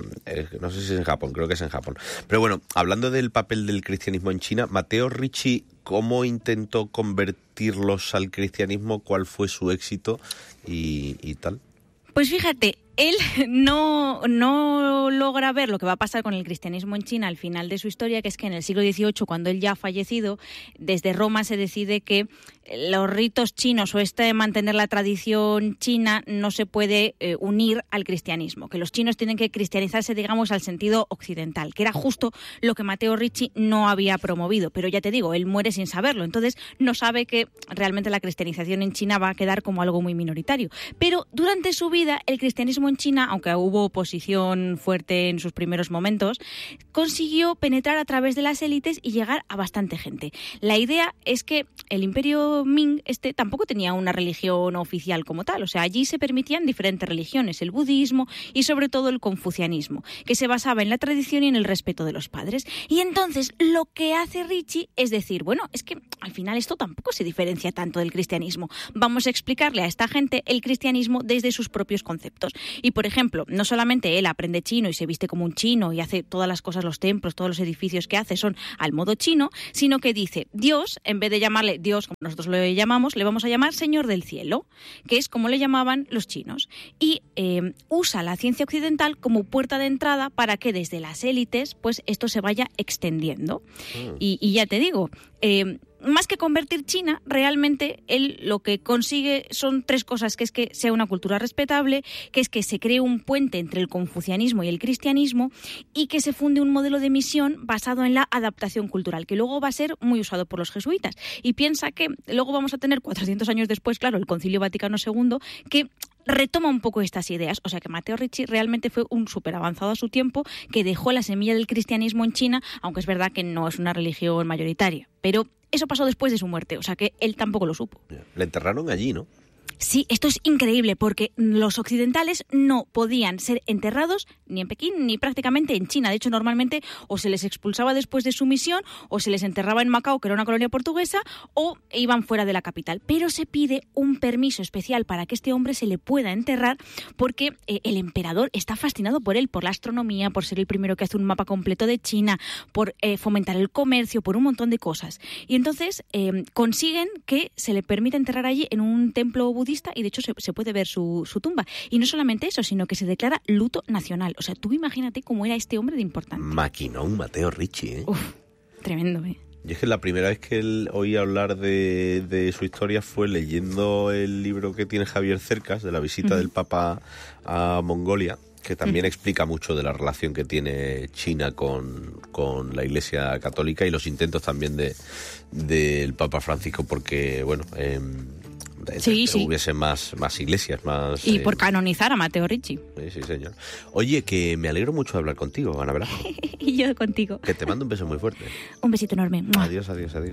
no sé si es en Japón, creo que es en Japón. Pero bueno, hablando del papel del cristianismo en China, Matteo Ricci, ¿cómo intentó convertirlos al cristianismo? ¿Cuál fue su éxito y tal? Pues fíjate, él no logra ver lo que va a pasar con el cristianismo en China al final de su historia, que es que en el siglo XVIII, cuando él ya ha fallecido, desde Roma se decide que los ritos chinos o mantener la tradición china no se puede unir al cristianismo, que los chinos tienen que cristianizarse, digamos, al sentido occidental, que era justo lo que Matteo Ricci no había promovido. Pero ya te digo, él muere sin saberlo, entonces no sabe que realmente la cristianización en China va a quedar como algo muy minoritario. Pero durante su vida el cristianismo cristianismo en China, aunque hubo oposición fuerte en sus primeros momentos, consiguió penetrar a través de las élites y llegar a bastante gente. La idea es que el imperio Ming tampoco tenía una religión oficial como tal, o sea, allí se permitían diferentes religiones, el budismo y sobre todo el confucianismo, que se basaba en la tradición y en el respeto de los padres. Y entonces lo que hace Richie es decir, bueno, es que al final esto tampoco se diferencia tanto del cristianismo. Vamos a explicarle a esta gente el cristianismo desde sus propios conceptos. Y, por ejemplo, no solamente él aprende chino y se viste como un chino y hace todas las cosas, los templos, todos los edificios que hace son al modo chino, sino que dice, Dios, en vez de llamarle Dios, como nosotros lo llamamos, le vamos a llamar Señor del Cielo, que es como le llamaban los chinos. Y usa la ciencia occidental como puerta de entrada para que desde las élites, pues esto se vaya extendiendo. Y ya te digo, más que convertir China, realmente él lo que consigue son tres cosas, que es que sea una cultura respetable, que es que se cree un puente entre el confucianismo y el cristianismo y que se funde un modelo de misión basado en la adaptación cultural, que luego va a ser muy usado por los jesuitas. Y piensa que luego vamos a tener 400 años después, claro, el Concilio Vaticano II, que retoma un poco estas ideas. O sea que Matteo Ricci realmente fue un súper avanzado a su tiempo, que dejó la semilla del cristianismo en China, aunque es verdad que no es una religión mayoritaria. Pero eso pasó después de su muerte, o sea que él tampoco lo supo. Le enterraron allí, ¿no? Sí, esto es increíble porque los occidentales no podían ser enterrados ni en Pekín ni prácticamente en China. De hecho, normalmente o se les expulsaba después de su misión o se les enterraba en Macao, que era una colonia portuguesa, o iban fuera de la capital. Pero se pide un permiso especial para que este hombre se le pueda enterrar porque el emperador está fascinado por él, por la astronomía, por ser el primero que hace un mapa completo de China, por fomentar el comercio, por un montón de cosas. Y entonces consiguen que se le permita enterrar allí en un templo budista y de hecho se puede ver su tumba. Y no solamente eso, sino que se declara luto nacional. O sea, tú imagínate cómo era este hombre de importante. Maquinón, Matteo Ricci, ¿eh? Uf, tremendo, ¿eh? Yo es que la primera vez que oí hablar de su historia fue leyendo el libro que tiene Javier Cercas, de la visita del Papa a Mongolia, que también explica mucho de la relación que tiene China con la Iglesia Católica y los intentos también del Papa Francisco porque, bueno, sí. hubiese más iglesias, más... Y por canonizar a Matteo Ricci. Sí, señor. Oye, que me alegro mucho de hablar contigo, Ana Velasco. Y yo contigo. Que te mando un beso muy fuerte. Un besito enorme. Adiós.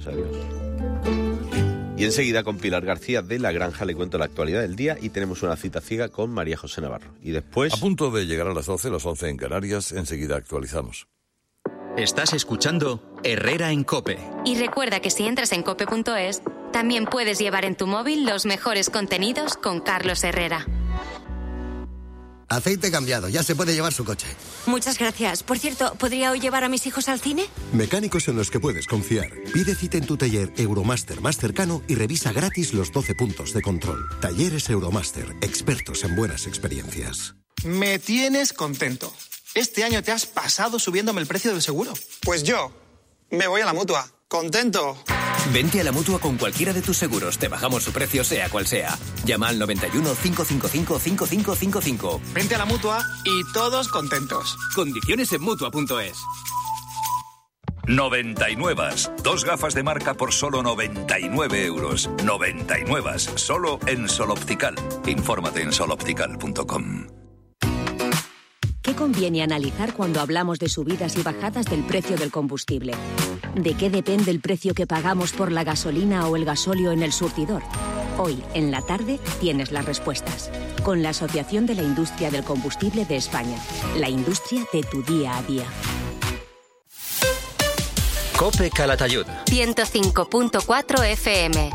Y enseguida con Pilar García de La Granja le cuento la actualidad del día y tenemos una cita ciega con María José Navarro. Y después... A punto de llegar a las 12, las 11 en Canarias, enseguida actualizamos. Estás escuchando Herrera en COPE. Y recuerda que si entras en cope.es, también puedes llevar en tu móvil los mejores contenidos con Carlos Herrera. Aceite cambiado, ya se puede llevar su coche. Muchas gracias. Por cierto, ¿podría hoy llevar a mis hijos al cine? Mecánicos en los que puedes confiar. Pide cita en tu taller Euromaster más cercano y revisa gratis los 12 puntos de control. Talleres Euromaster, expertos en buenas experiencias. Me tienes contento. Este año te has pasado subiéndome el precio del seguro. Pues yo me voy a la Mutua. ¡Contento! Vente a la Mutua con cualquiera de tus seguros. Te bajamos su precio sea cual sea. Llama al 91 555 5555. Vente a la Mutua y todos contentos. Condiciones en Mutua.es. 99. 2 gafas de marca por solo 99 euros. 99. Solo en Sol Optical. Infórmate en soloptical.com. ¿Qué conviene analizar cuando hablamos de subidas y bajadas del precio del combustible? ¿De qué depende el precio que pagamos por la gasolina o el gasóleo en el surtidor? Hoy, en la tarde, tienes las respuestas. Con la Asociación de la Industria del Combustible de España. La industria de tu día a día. COPE Calatayud. 105.4 FM.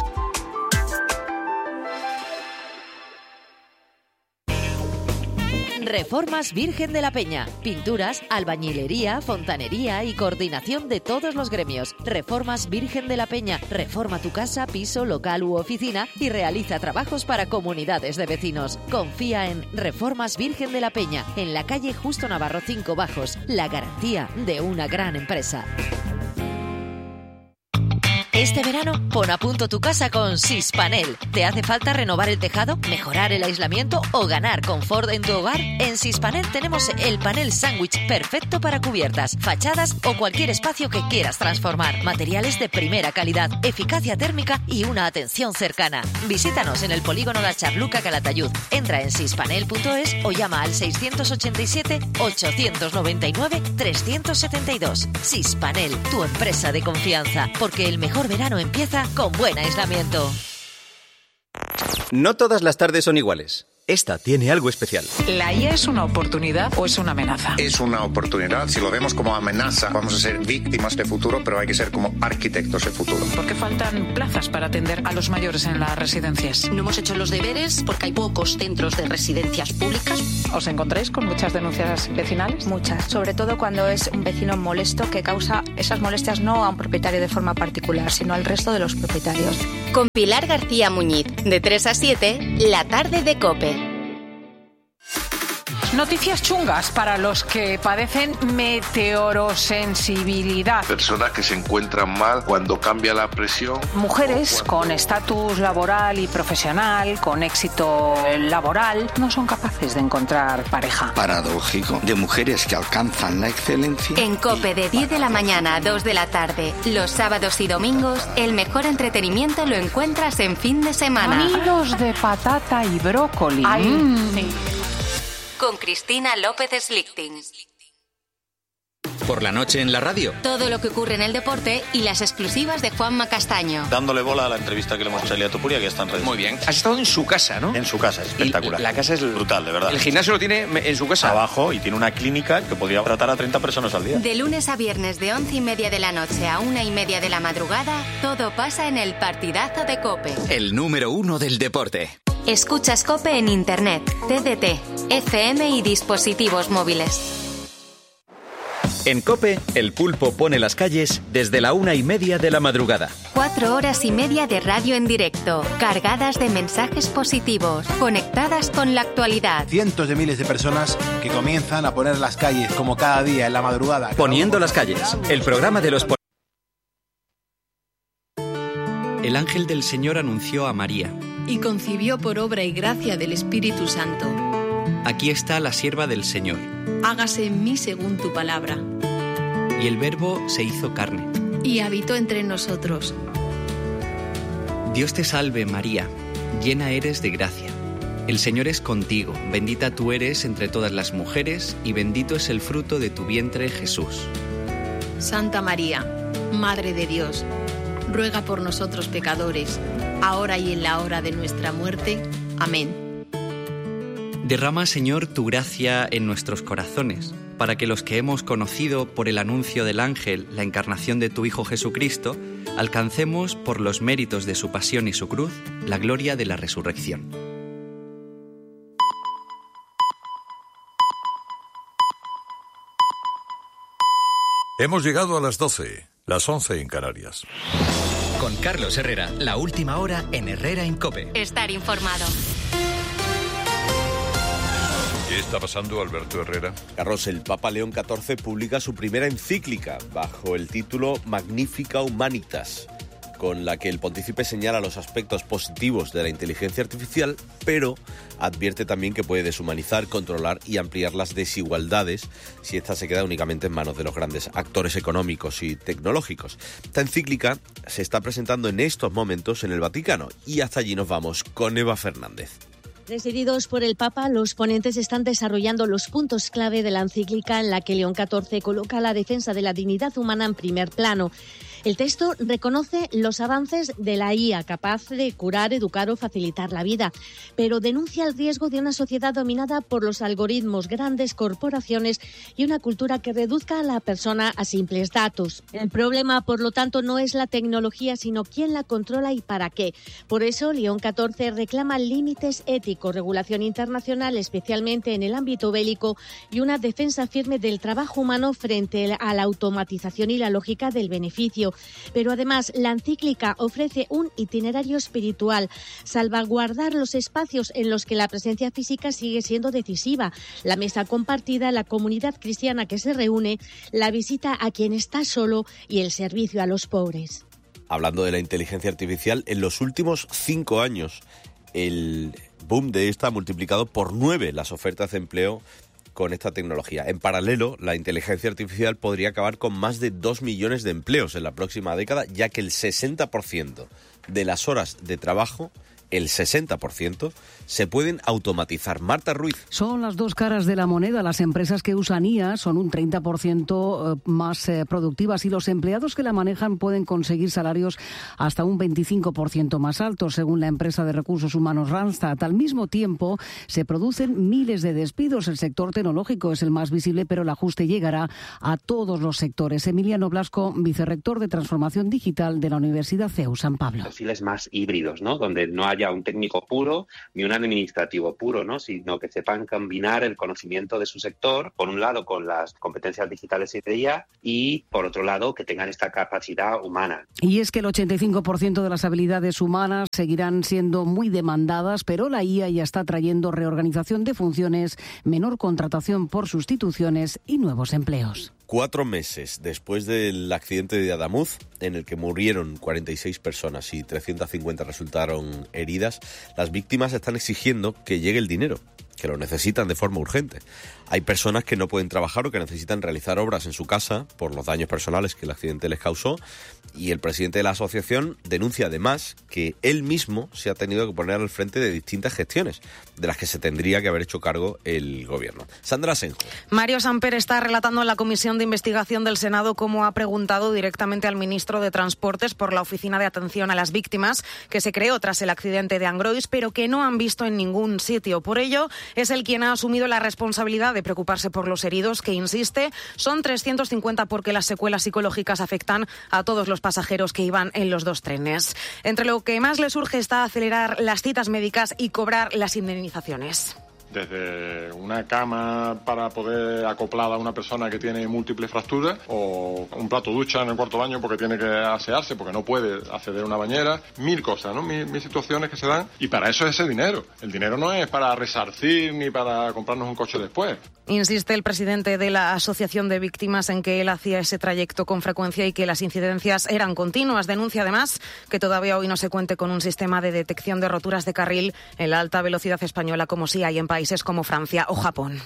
Reformas Virgen de la Peña. Pinturas, albañilería, fontanería y coordinación de todos los gremios. Reformas Virgen de la Peña. Reforma tu casa, piso, local u oficina y realiza trabajos para comunidades de vecinos. Confía en Reformas Virgen de la Peña, en la calle Justo Navarro 5 Bajos. La garantía de una gran empresa. Este verano, pon a punto tu casa con Sispanel. ¿Te hace falta renovar el tejado, mejorar el aislamiento o ganar confort en tu hogar? En Sispanel tenemos el panel sándwich perfecto para cubiertas, fachadas o cualquier espacio que quieras transformar. Materiales de primera calidad, eficacia térmica y una atención cercana. Visítanos en el polígono La Charluca, Calatayud. Entra en sispanel.es o llama al 687-899-372. Sispanel, tu empresa de confianza, porque el mejor verano empieza con buen aislamiento. No todas las tardes son iguales. Esta tiene algo especial. ¿La IA es una oportunidad o es una amenaza? Es una oportunidad. Si lo vemos como amenaza, vamos a ser víctimas de futuro, pero hay que ser como arquitectos de futuro. ¿Por qué faltan plazas para atender a los mayores en las residencias? No hemos hecho los deberes porque hay pocos centros de residencias públicas. ¿Os encontráis con muchas denuncias vecinales? Muchas, sobre todo cuando es un vecino molesto que causa esas molestias no a un propietario de forma particular, sino al resto de los propietarios. Con Pilar García Muñiz, de 3 a 7, la tarde de COPE. Noticias chungas para los que padecen meteorosensibilidad. Personas que se encuentran mal cuando cambia la presión. Mujeres con estatus laboral y profesional, con éxito laboral, no son capaces de encontrar pareja. Paradójico, de mujeres que alcanzan la excelencia. En COPE de 10 de la mañana a 2 de la tarde, los sábados y domingos, el mejor entretenimiento lo encuentras en fin de semana. Nidos de patata y brócoli. Sí. Con Cristina López Slichting. Por la noche en la radio. Todo lo que ocurre en el deporte y las exclusivas de Juanma Castaño. Dándole bola a la entrevista que le hemos hecho a Elia Topuria, que está en redes. Muy bien. Has estado en su casa, ¿no? En su casa, es espectacular. Y la casa es brutal, de verdad. El gimnasio lo tiene en su casa. Abajo, y tiene una clínica que podría tratar a 30 personas al día. De lunes a viernes de 11:30 de la noche a 1:30 de la madrugada, todo pasa en el partidazo de COPE. El número 1 del deporte. Escuchas COPE en Internet, TDT, FM y dispositivos móviles. En COPE, el pulpo pone las calles desde la 1:30 de la madrugada. 4 horas y media de radio en directo, cargadas de mensajes positivos, conectadas con la actualidad. Cientos de miles de personas que comienzan a poner las calles como cada día en la madrugada. Poniendo las calles, el programa de los... El ángel del Señor anunció a María. Y concibió por obra y gracia del Espíritu Santo. Aquí está la sierva del Señor. Hágase en mí según tu palabra. Y el Verbo se hizo carne. Y habitó entre nosotros. Dios te salve, María, llena eres de gracia. El Señor es contigo, bendita tú eres entre todas las mujeres, y bendito es el fruto de tu vientre, Jesús. Santa María, Madre de Dios, ruega por nosotros pecadores, ahora y en la hora de nuestra muerte. Amén. Derrama, Señor, tu gracia en nuestros corazones, para que los que hemos conocido por el anuncio del ángel la encarnación de tu Hijo Jesucristo, alcancemos, por los méritos de su pasión y su cruz, la gloria de la resurrección. Hemos llegado a las 12, las 11 en Canarias. Con Carlos Herrera, la última hora en Herrera en COPE. Estar informado. ¿Qué está pasando, Alberto Herrera? Carlos, el Papa León XIV publica su primera encíclica bajo el título Magnifica Humanitas, con la que el pontífice señala los aspectos positivos de la inteligencia artificial, pero advierte también que puede deshumanizar, controlar y ampliar las desigualdades si ésta se queda únicamente en manos de los grandes actores económicos y tecnológicos. Esta encíclica se está presentando en estos momentos en el Vaticano y hasta allí nos vamos con Eva Fernández. Presididos por el Papa, los ponentes están desarrollando los puntos clave de la encíclica en la que León XIV coloca la defensa de la dignidad humana en primer plano. El texto reconoce los avances de la IA, capaz de curar, educar o facilitar la vida, pero denuncia el riesgo de una sociedad dominada por los algoritmos, grandes corporaciones y una cultura que reduzca a la persona a simples datos. El problema, por lo tanto, no es la tecnología, sino quién la controla y para qué. Por eso, León XIV reclama límites éticos, regulación internacional, especialmente en el ámbito bélico, y una defensa firme del trabajo humano frente a la automatización y la lógica del beneficio. Pero además, la encíclica ofrece un itinerario espiritual, salvaguardar los espacios en los que la presencia física sigue siendo decisiva, la mesa compartida, la comunidad cristiana que se reúne, la visita a quien está solo y el servicio a los pobres. hablando de la inteligencia artificial, en los últimos 5 años el boom de esta ha multiplicado por 9 las ofertas de empleo con esta tecnología. En paralelo, la inteligencia artificial podría acabar con más de 2 millones de empleos en la próxima década, ya que el 60% de las horas de trabajo, el 60%, se pueden automatizar. Marta Ruiz. Son las dos caras de la moneda. Las empresas que usan IA son un 30% más productivas y los empleados que la manejan pueden conseguir salarios hasta un 25% más altos, según la empresa de recursos humanos Randstad. Al mismo tiempo, se producen miles de despidos. El sector tecnológico es el más visible, pero el ajuste llegará a todos los sectores. Emiliano Blasco, vicerrector de Transformación Digital de la Universidad CEU San Pablo. Perfiles más híbridos, ¿no? Donde no haya un técnico puro ni un administrativo puro, ¿no? Sino que sepan combinar el conocimiento de su sector, por un lado con las competencias digitales y de IA, y por otro lado que tengan esta capacidad humana. Y es que el 85% de las habilidades humanas seguirán siendo muy demandadas, pero la IA ya está trayendo reorganización de funciones, menor contratación por sustituciones y nuevos empleos. 4 meses después del accidente de Adamuz, en el que murieron 46 personas y 350 resultaron heridas, las víctimas están exigiendo que llegue el dinero, que lo necesitan de forma urgente. Hay personas que no pueden trabajar o que necesitan realizar obras en su casa por los daños personales que el accidente les causó, y el presidente de la asociación denuncia además que él mismo se ha tenido que poner al frente de distintas gestiones de las que se tendría que haber hecho cargo el gobierno. Sandra Senjo. Mario Samper está relatando en la Comisión de Investigación del Senado cómo ha preguntado directamente al ministro de Transportes por la Oficina de Atención a las Víctimas que se creó tras el accidente de Angrois, pero que no han visto en ningún sitio. Por ello, es él quien ha asumido la responsabilidad de preocuparse por los heridos, que insiste, son 350 porque las secuelas psicológicas afectan a todos los pasajeros que iban en los 2 trenes. Entre lo que más les urge está acelerar las citas médicas y cobrar las indemnizaciones. Desde una cama para poder acoplar a una persona que tiene múltiples fracturas, o un plato ducha en el cuarto baño porque tiene que asearse, porque no puede acceder a una bañera, 1000 cosas, ¿no? Mil situaciones que se dan, y para eso es ese dinero. El dinero no es para resarcir ni para comprarnos un coche después. Insiste el presidente de la Asociación de Víctimas en que él hacía ese trayecto con frecuencia y que las incidencias eran continuas. Denuncia además que todavía hoy no se cuente con un sistema de detección de roturas de carril en la alta velocidad española como sí hay en países como Francia o Japón.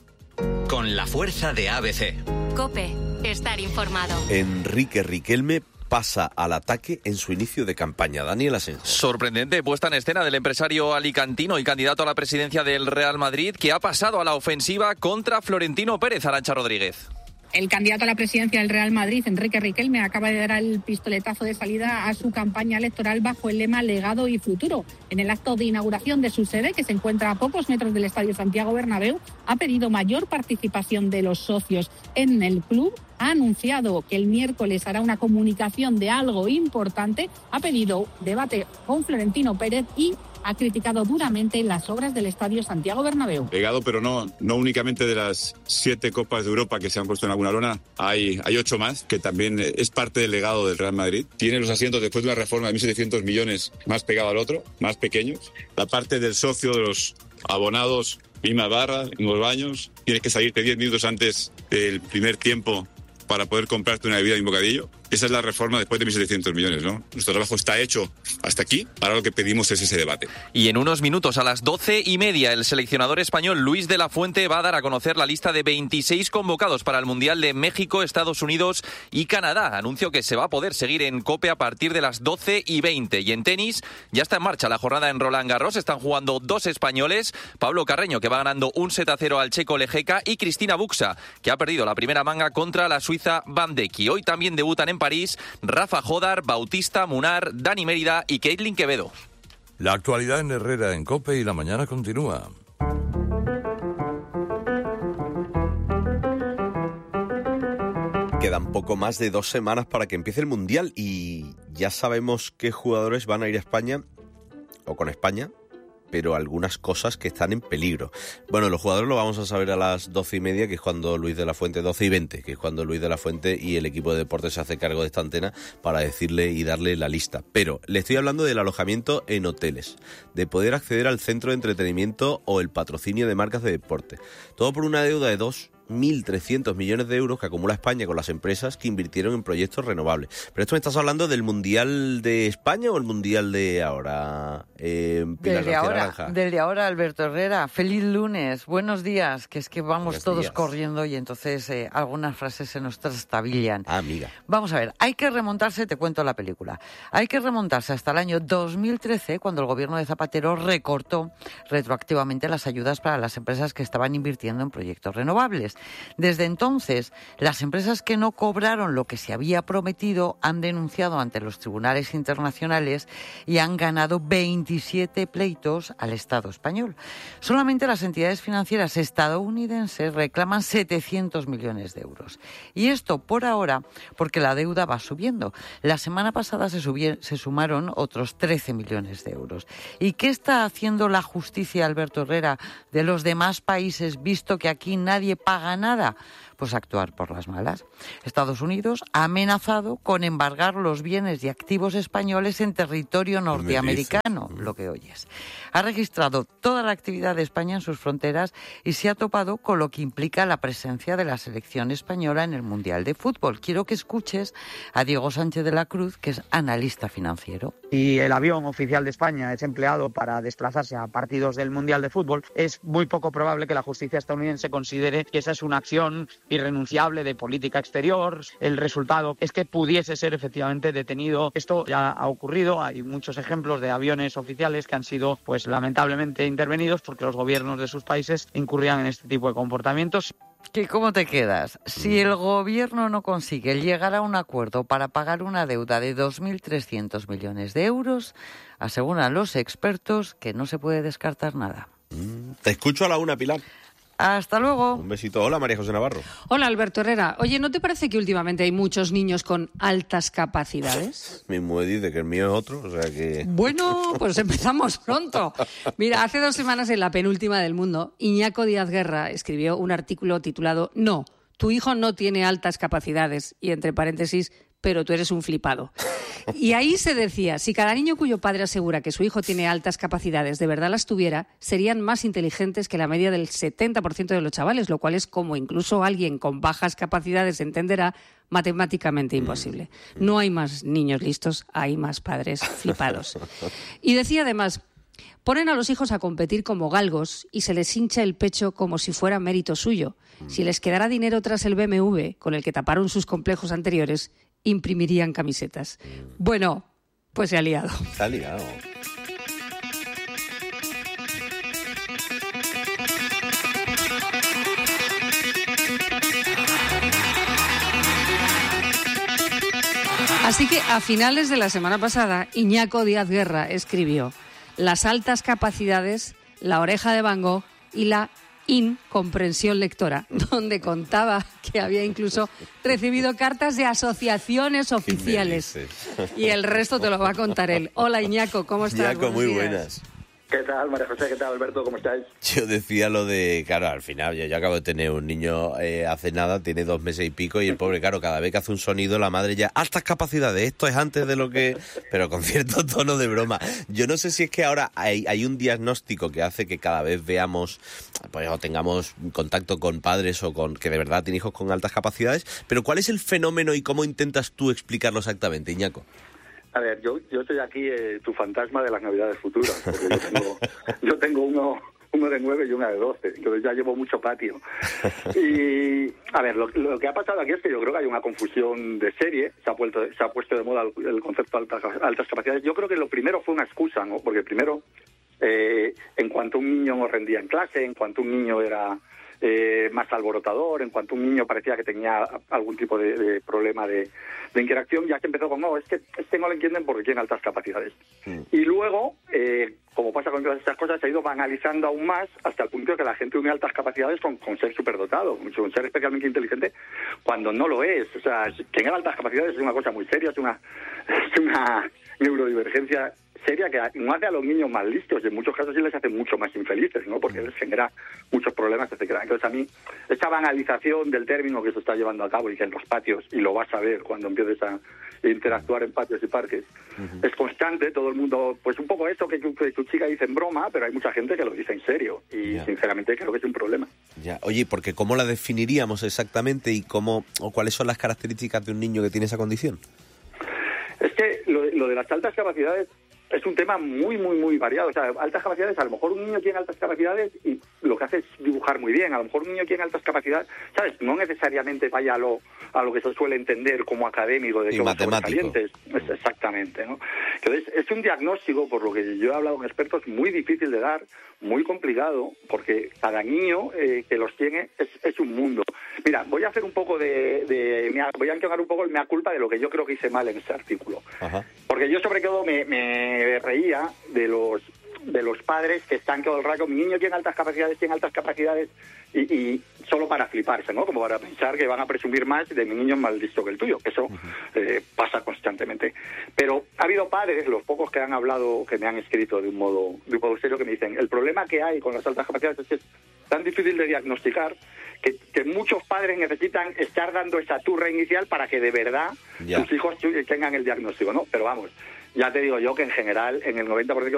Con la fuerza de ABC. COPE. Estar informado. Enrique Riquelme pasa al ataque en su inicio de campaña. Daniel Asenjo. Sorprendente puesta en escena del empresario alicantino y candidato a la presidencia del Real Madrid, que ha pasado a la ofensiva contra Florentino Pérez. Arantxa Rodríguez. El candidato a la presidencia del Real Madrid, Enrique Riquelme, acaba de dar el pistoletazo de salida a su campaña electoral bajo el lema Legado y Futuro. En el acto de inauguración de su sede, que se encuentra a pocos metros del Estadio Santiago Bernabéu, ha pedido mayor participación de los socios en el club. Ha anunciado que el miércoles hará una comunicación de algo importante. Ha pedido debate con Florentino Pérez y ha criticado duramente las obras del Estadio Santiago Bernabéu. Legado, pero no únicamente de las 7 Copas de Europa que se han puesto en alguna lona, hay 8 más, que también es parte del legado del Real Madrid. Tiene los asientos después de una reforma de 1.700 millones más pegado al otro, más pequeños. La parte del socio, de los abonados, misma barra, mismos baños. Tienes que salirte 10 minutos antes del primer tiempo para poder comprarte una bebida y un bocadillo. Esa es la reforma después de 1.700 millones, ¿no? Nuestro trabajo está hecho hasta aquí. Ahora lo que pedimos es ese debate. Y en unos minutos, a las 12:30, el seleccionador español Luis de la Fuente va a dar a conocer la lista de 26 convocados para el Mundial de México, Estados Unidos y Canadá. Anuncio que se va a poder seguir en COPE a partir de las 12:20. Y en tenis ya está en marcha la jornada en Roland Garros. Están jugando 2 españoles. Pablo Carreño, que va ganando 1-0 al checo Lejeka, y Cristina Buxa, que ha perdido la primera manga contra la suiza Van Deki. Hoy también debutan en París Rafa Jodar, Bautista Munar, Dani Mérida y Caitlin Quevedo. La actualidad en Herrera, en COPE, y la mañana continúa. Quedan poco más de 2 semanas para que empiece el Mundial y ya sabemos qué jugadores van a ir a España o con España, pero algunas cosas que están en peligro. Bueno, los jugadores lo vamos a saber a las 12:30, que es cuando Luis de la Fuente, 12:20, que es cuando Luis de la Fuente y el equipo de deportes se hace cargo de esta antena para decirle y darle la lista. Pero le estoy hablando del alojamiento en hoteles, de poder acceder al centro de entretenimiento o el patrocinio de marcas de deporte. Todo por una deuda de 2 1.300 millones de euros que acumula España con las empresas que invirtieron en proyectos renovables. ¿Pero esto me estás hablando del Mundial de España o el Mundial de ahora? Del de ahora, Alberto Herrera. Feliz lunes, buenos días, que es que vamos todos corriendo y entonces algunas frases se nos trastabillan. Amiga. Vamos a ver, hay que remontarse, te cuento la película, hay que remontarse hasta el año 2013, cuando el gobierno de Zapatero recortó retroactivamente las ayudas para las empresas que estaban invirtiendo en proyectos renovables. Desde entonces, las empresas que no cobraron lo que se había prometido han denunciado ante los tribunales internacionales y han ganado 27 pleitos al Estado español. Solamente las entidades financieras estadounidenses reclaman 700 millones de euros. Y esto por ahora porque la deuda va subiendo. La semana pasada se sumaron otros 13 millones de euros. ¿Y qué está haciendo la justicia, Alberto Herrera, de los demás países, visto que aquí nadie paga nada? Pues actuar por las malas. Estados Unidos ha amenazado con embargar los bienes y activos españoles en territorio norteamericano, lo que oyes. Ha registrado toda la actividad de España en sus fronteras y se ha topado con lo que implica la presencia de la selección española en el Mundial de Fútbol. Quiero que escuches a Diego Sánchez de la Cruz, que es analista financiero. Si el avión oficial de España es empleado para desplazarse a partidos del Mundial de Fútbol, es muy poco probable que la justicia estadounidense considere que esa es una acción irrenunciable de política exterior. El resultado es que pudiese ser efectivamente detenido. Esto ya ha ocurrido. Hay muchos ejemplos de aviones oficiales que han sido, pues lamentablemente, intervenidos porque los gobiernos de sus países incurrían en este tipo de comportamientos. ¿Cómo te quedas? Si el gobierno no consigue llegar a un acuerdo para pagar una deuda de 2.300 millones de euros, aseguran los expertos que no se puede descartar nada. Te escucho a la una, Pilar. Hasta luego. Un besito. Hola, María José Navarro. Hola, Alberto Herrera. Oye, ¿no te parece que últimamente hay muchos niños con altas capacidades? Mi mujer dice que el mío es otro, o sea que... Bueno, pues empezamos pronto. Mira, hace 2 semanas en La Penúltima del Mundo, Iñaco Díaz Guerra escribió un artículo titulado «No, tu hijo no tiene altas capacidades», y entre paréntesis, «pero tú eres un flipado». Y ahí se decía, si cada niño cuyo padre asegura que su hijo tiene altas capacidades de verdad las tuviera, serían más inteligentes que la media del 70% de los chavales, lo cual es, como incluso alguien con bajas capacidades entenderá, matemáticamente imposible. No hay más niños listos, hay más padres flipados. Y decía además, ponen a los hijos a competir como galgos y se les hincha el pecho como si fuera mérito suyo. Si les quedara dinero tras el BMW, con el que taparon sus complejos anteriores, imprimirían camisetas. Bueno, pues se ha liado. Se ha liado. Así que a finales de la semana pasada, Iñaco Díaz Guerra escribió «Las altas capacidades, la oreja de Van Gogh y la incomprensión lectora», donde contaba que había incluso recibido cartas de asociaciones oficiales. Y el resto te lo va a contar él. Hola, Iñaco, ¿cómo estás? Iñaco, muy buenas. ¿Qué tal, María José? ¿Qué tal, Alberto? ¿Cómo estáis? Yo decía lo de, claro, al final, yo acabo de tener un niño hace nada, tiene 2 meses y pico, y el pobre, claro, cada vez que hace un sonido, la madre ya, altas capacidades, esto es antes de lo que... Pero con cierto tono de broma. Yo no sé si es que ahora hay un diagnóstico que hace que cada vez veamos, pues, o tengamos contacto con padres o con que de verdad tienen hijos con altas capacidades, pero ¿cuál es el fenómeno y cómo intentas tú explicarlo exactamente, Iñaco? A ver, yo estoy aquí, tu fantasma de las Navidades futuras, porque yo tengo uno de 9 y una de 12, entonces ya llevo mucho patio. Y, a ver, lo que ha pasado aquí es que yo creo que hay una confusión de serie, se ha puesto de moda el concepto de altas capacidades. Yo creo que lo primero fue una excusa, ¿no? Porque primero, en cuanto un niño no rendía en clase, en cuanto un niño era... más alborotador, en cuanto un niño parecía que tenía algún tipo de problema de interacción, ya se empezó con, no, es que no lo entienden porque tiene altas capacidades. Y luego, como pasa con todas estas cosas, se ha ido banalizando aún más hasta el punto de que la gente une altas capacidades con ser superdotado, con ser especialmente inteligente, cuando no lo es. O sea, tener altas capacidades es una cosa muy seria, es una neurodivergencia seria que no hace a los niños más listos y en muchos casos sí les hace mucho más infelices, ¿no? Porque les genera muchos problemas, etcétera. Entonces a mí, esta banalización del término que se está llevando a cabo y que en los patios, y lo vas a ver cuando empieces a interactuar en patios y parques. Es constante, todo el mundo, pues un poco esto que tu chica dice en broma, pero hay mucha gente que lo dice en serio y sinceramente creo que es un problema. Ya. Oye, porque ¿cómo la definiríamos exactamente y cuáles son las características de un niño que tiene esa condición? Es que lo de las altas capacidades es un tema muy, muy, muy variado. O sea, altas capacidades, a lo mejor un niño tiene altas capacidades y lo que hace es dibujar muy bien. A lo mejor un niño tiene altas capacidades, ¿sabes? No necesariamente vaya a lo que se suele entender como académico de que los sobresalientes. Exactamente, ¿no? Entonces, es un diagnóstico, por lo que yo he hablado con expertos, muy difícil de dar, muy complicado, porque cada niño que los tiene es un mundo. Mira, voy a hacer un poco voy a encargar un poco el mea culpa de lo que yo creo que hice mal en este artículo. Ajá. Porque yo sobre todo me reía de los padres que están todo el rato, mi niño tiene altas capacidades y solo para fliparse, ¿no? Como para pensar que van a presumir más de mi niño es más listo que el tuyo, que eso pasa constantemente. Pero ha habido padres, los pocos que han hablado, que me han escrito de un modo serio, que me dicen, el problema que hay con las altas capacidades es que es tan difícil de diagnosticar que muchos padres necesitan estar dando esa turra inicial para que de verdad sus hijos tengan el diagnóstico, ¿no? Pero vamos, ya te digo yo que en general, en el 90% de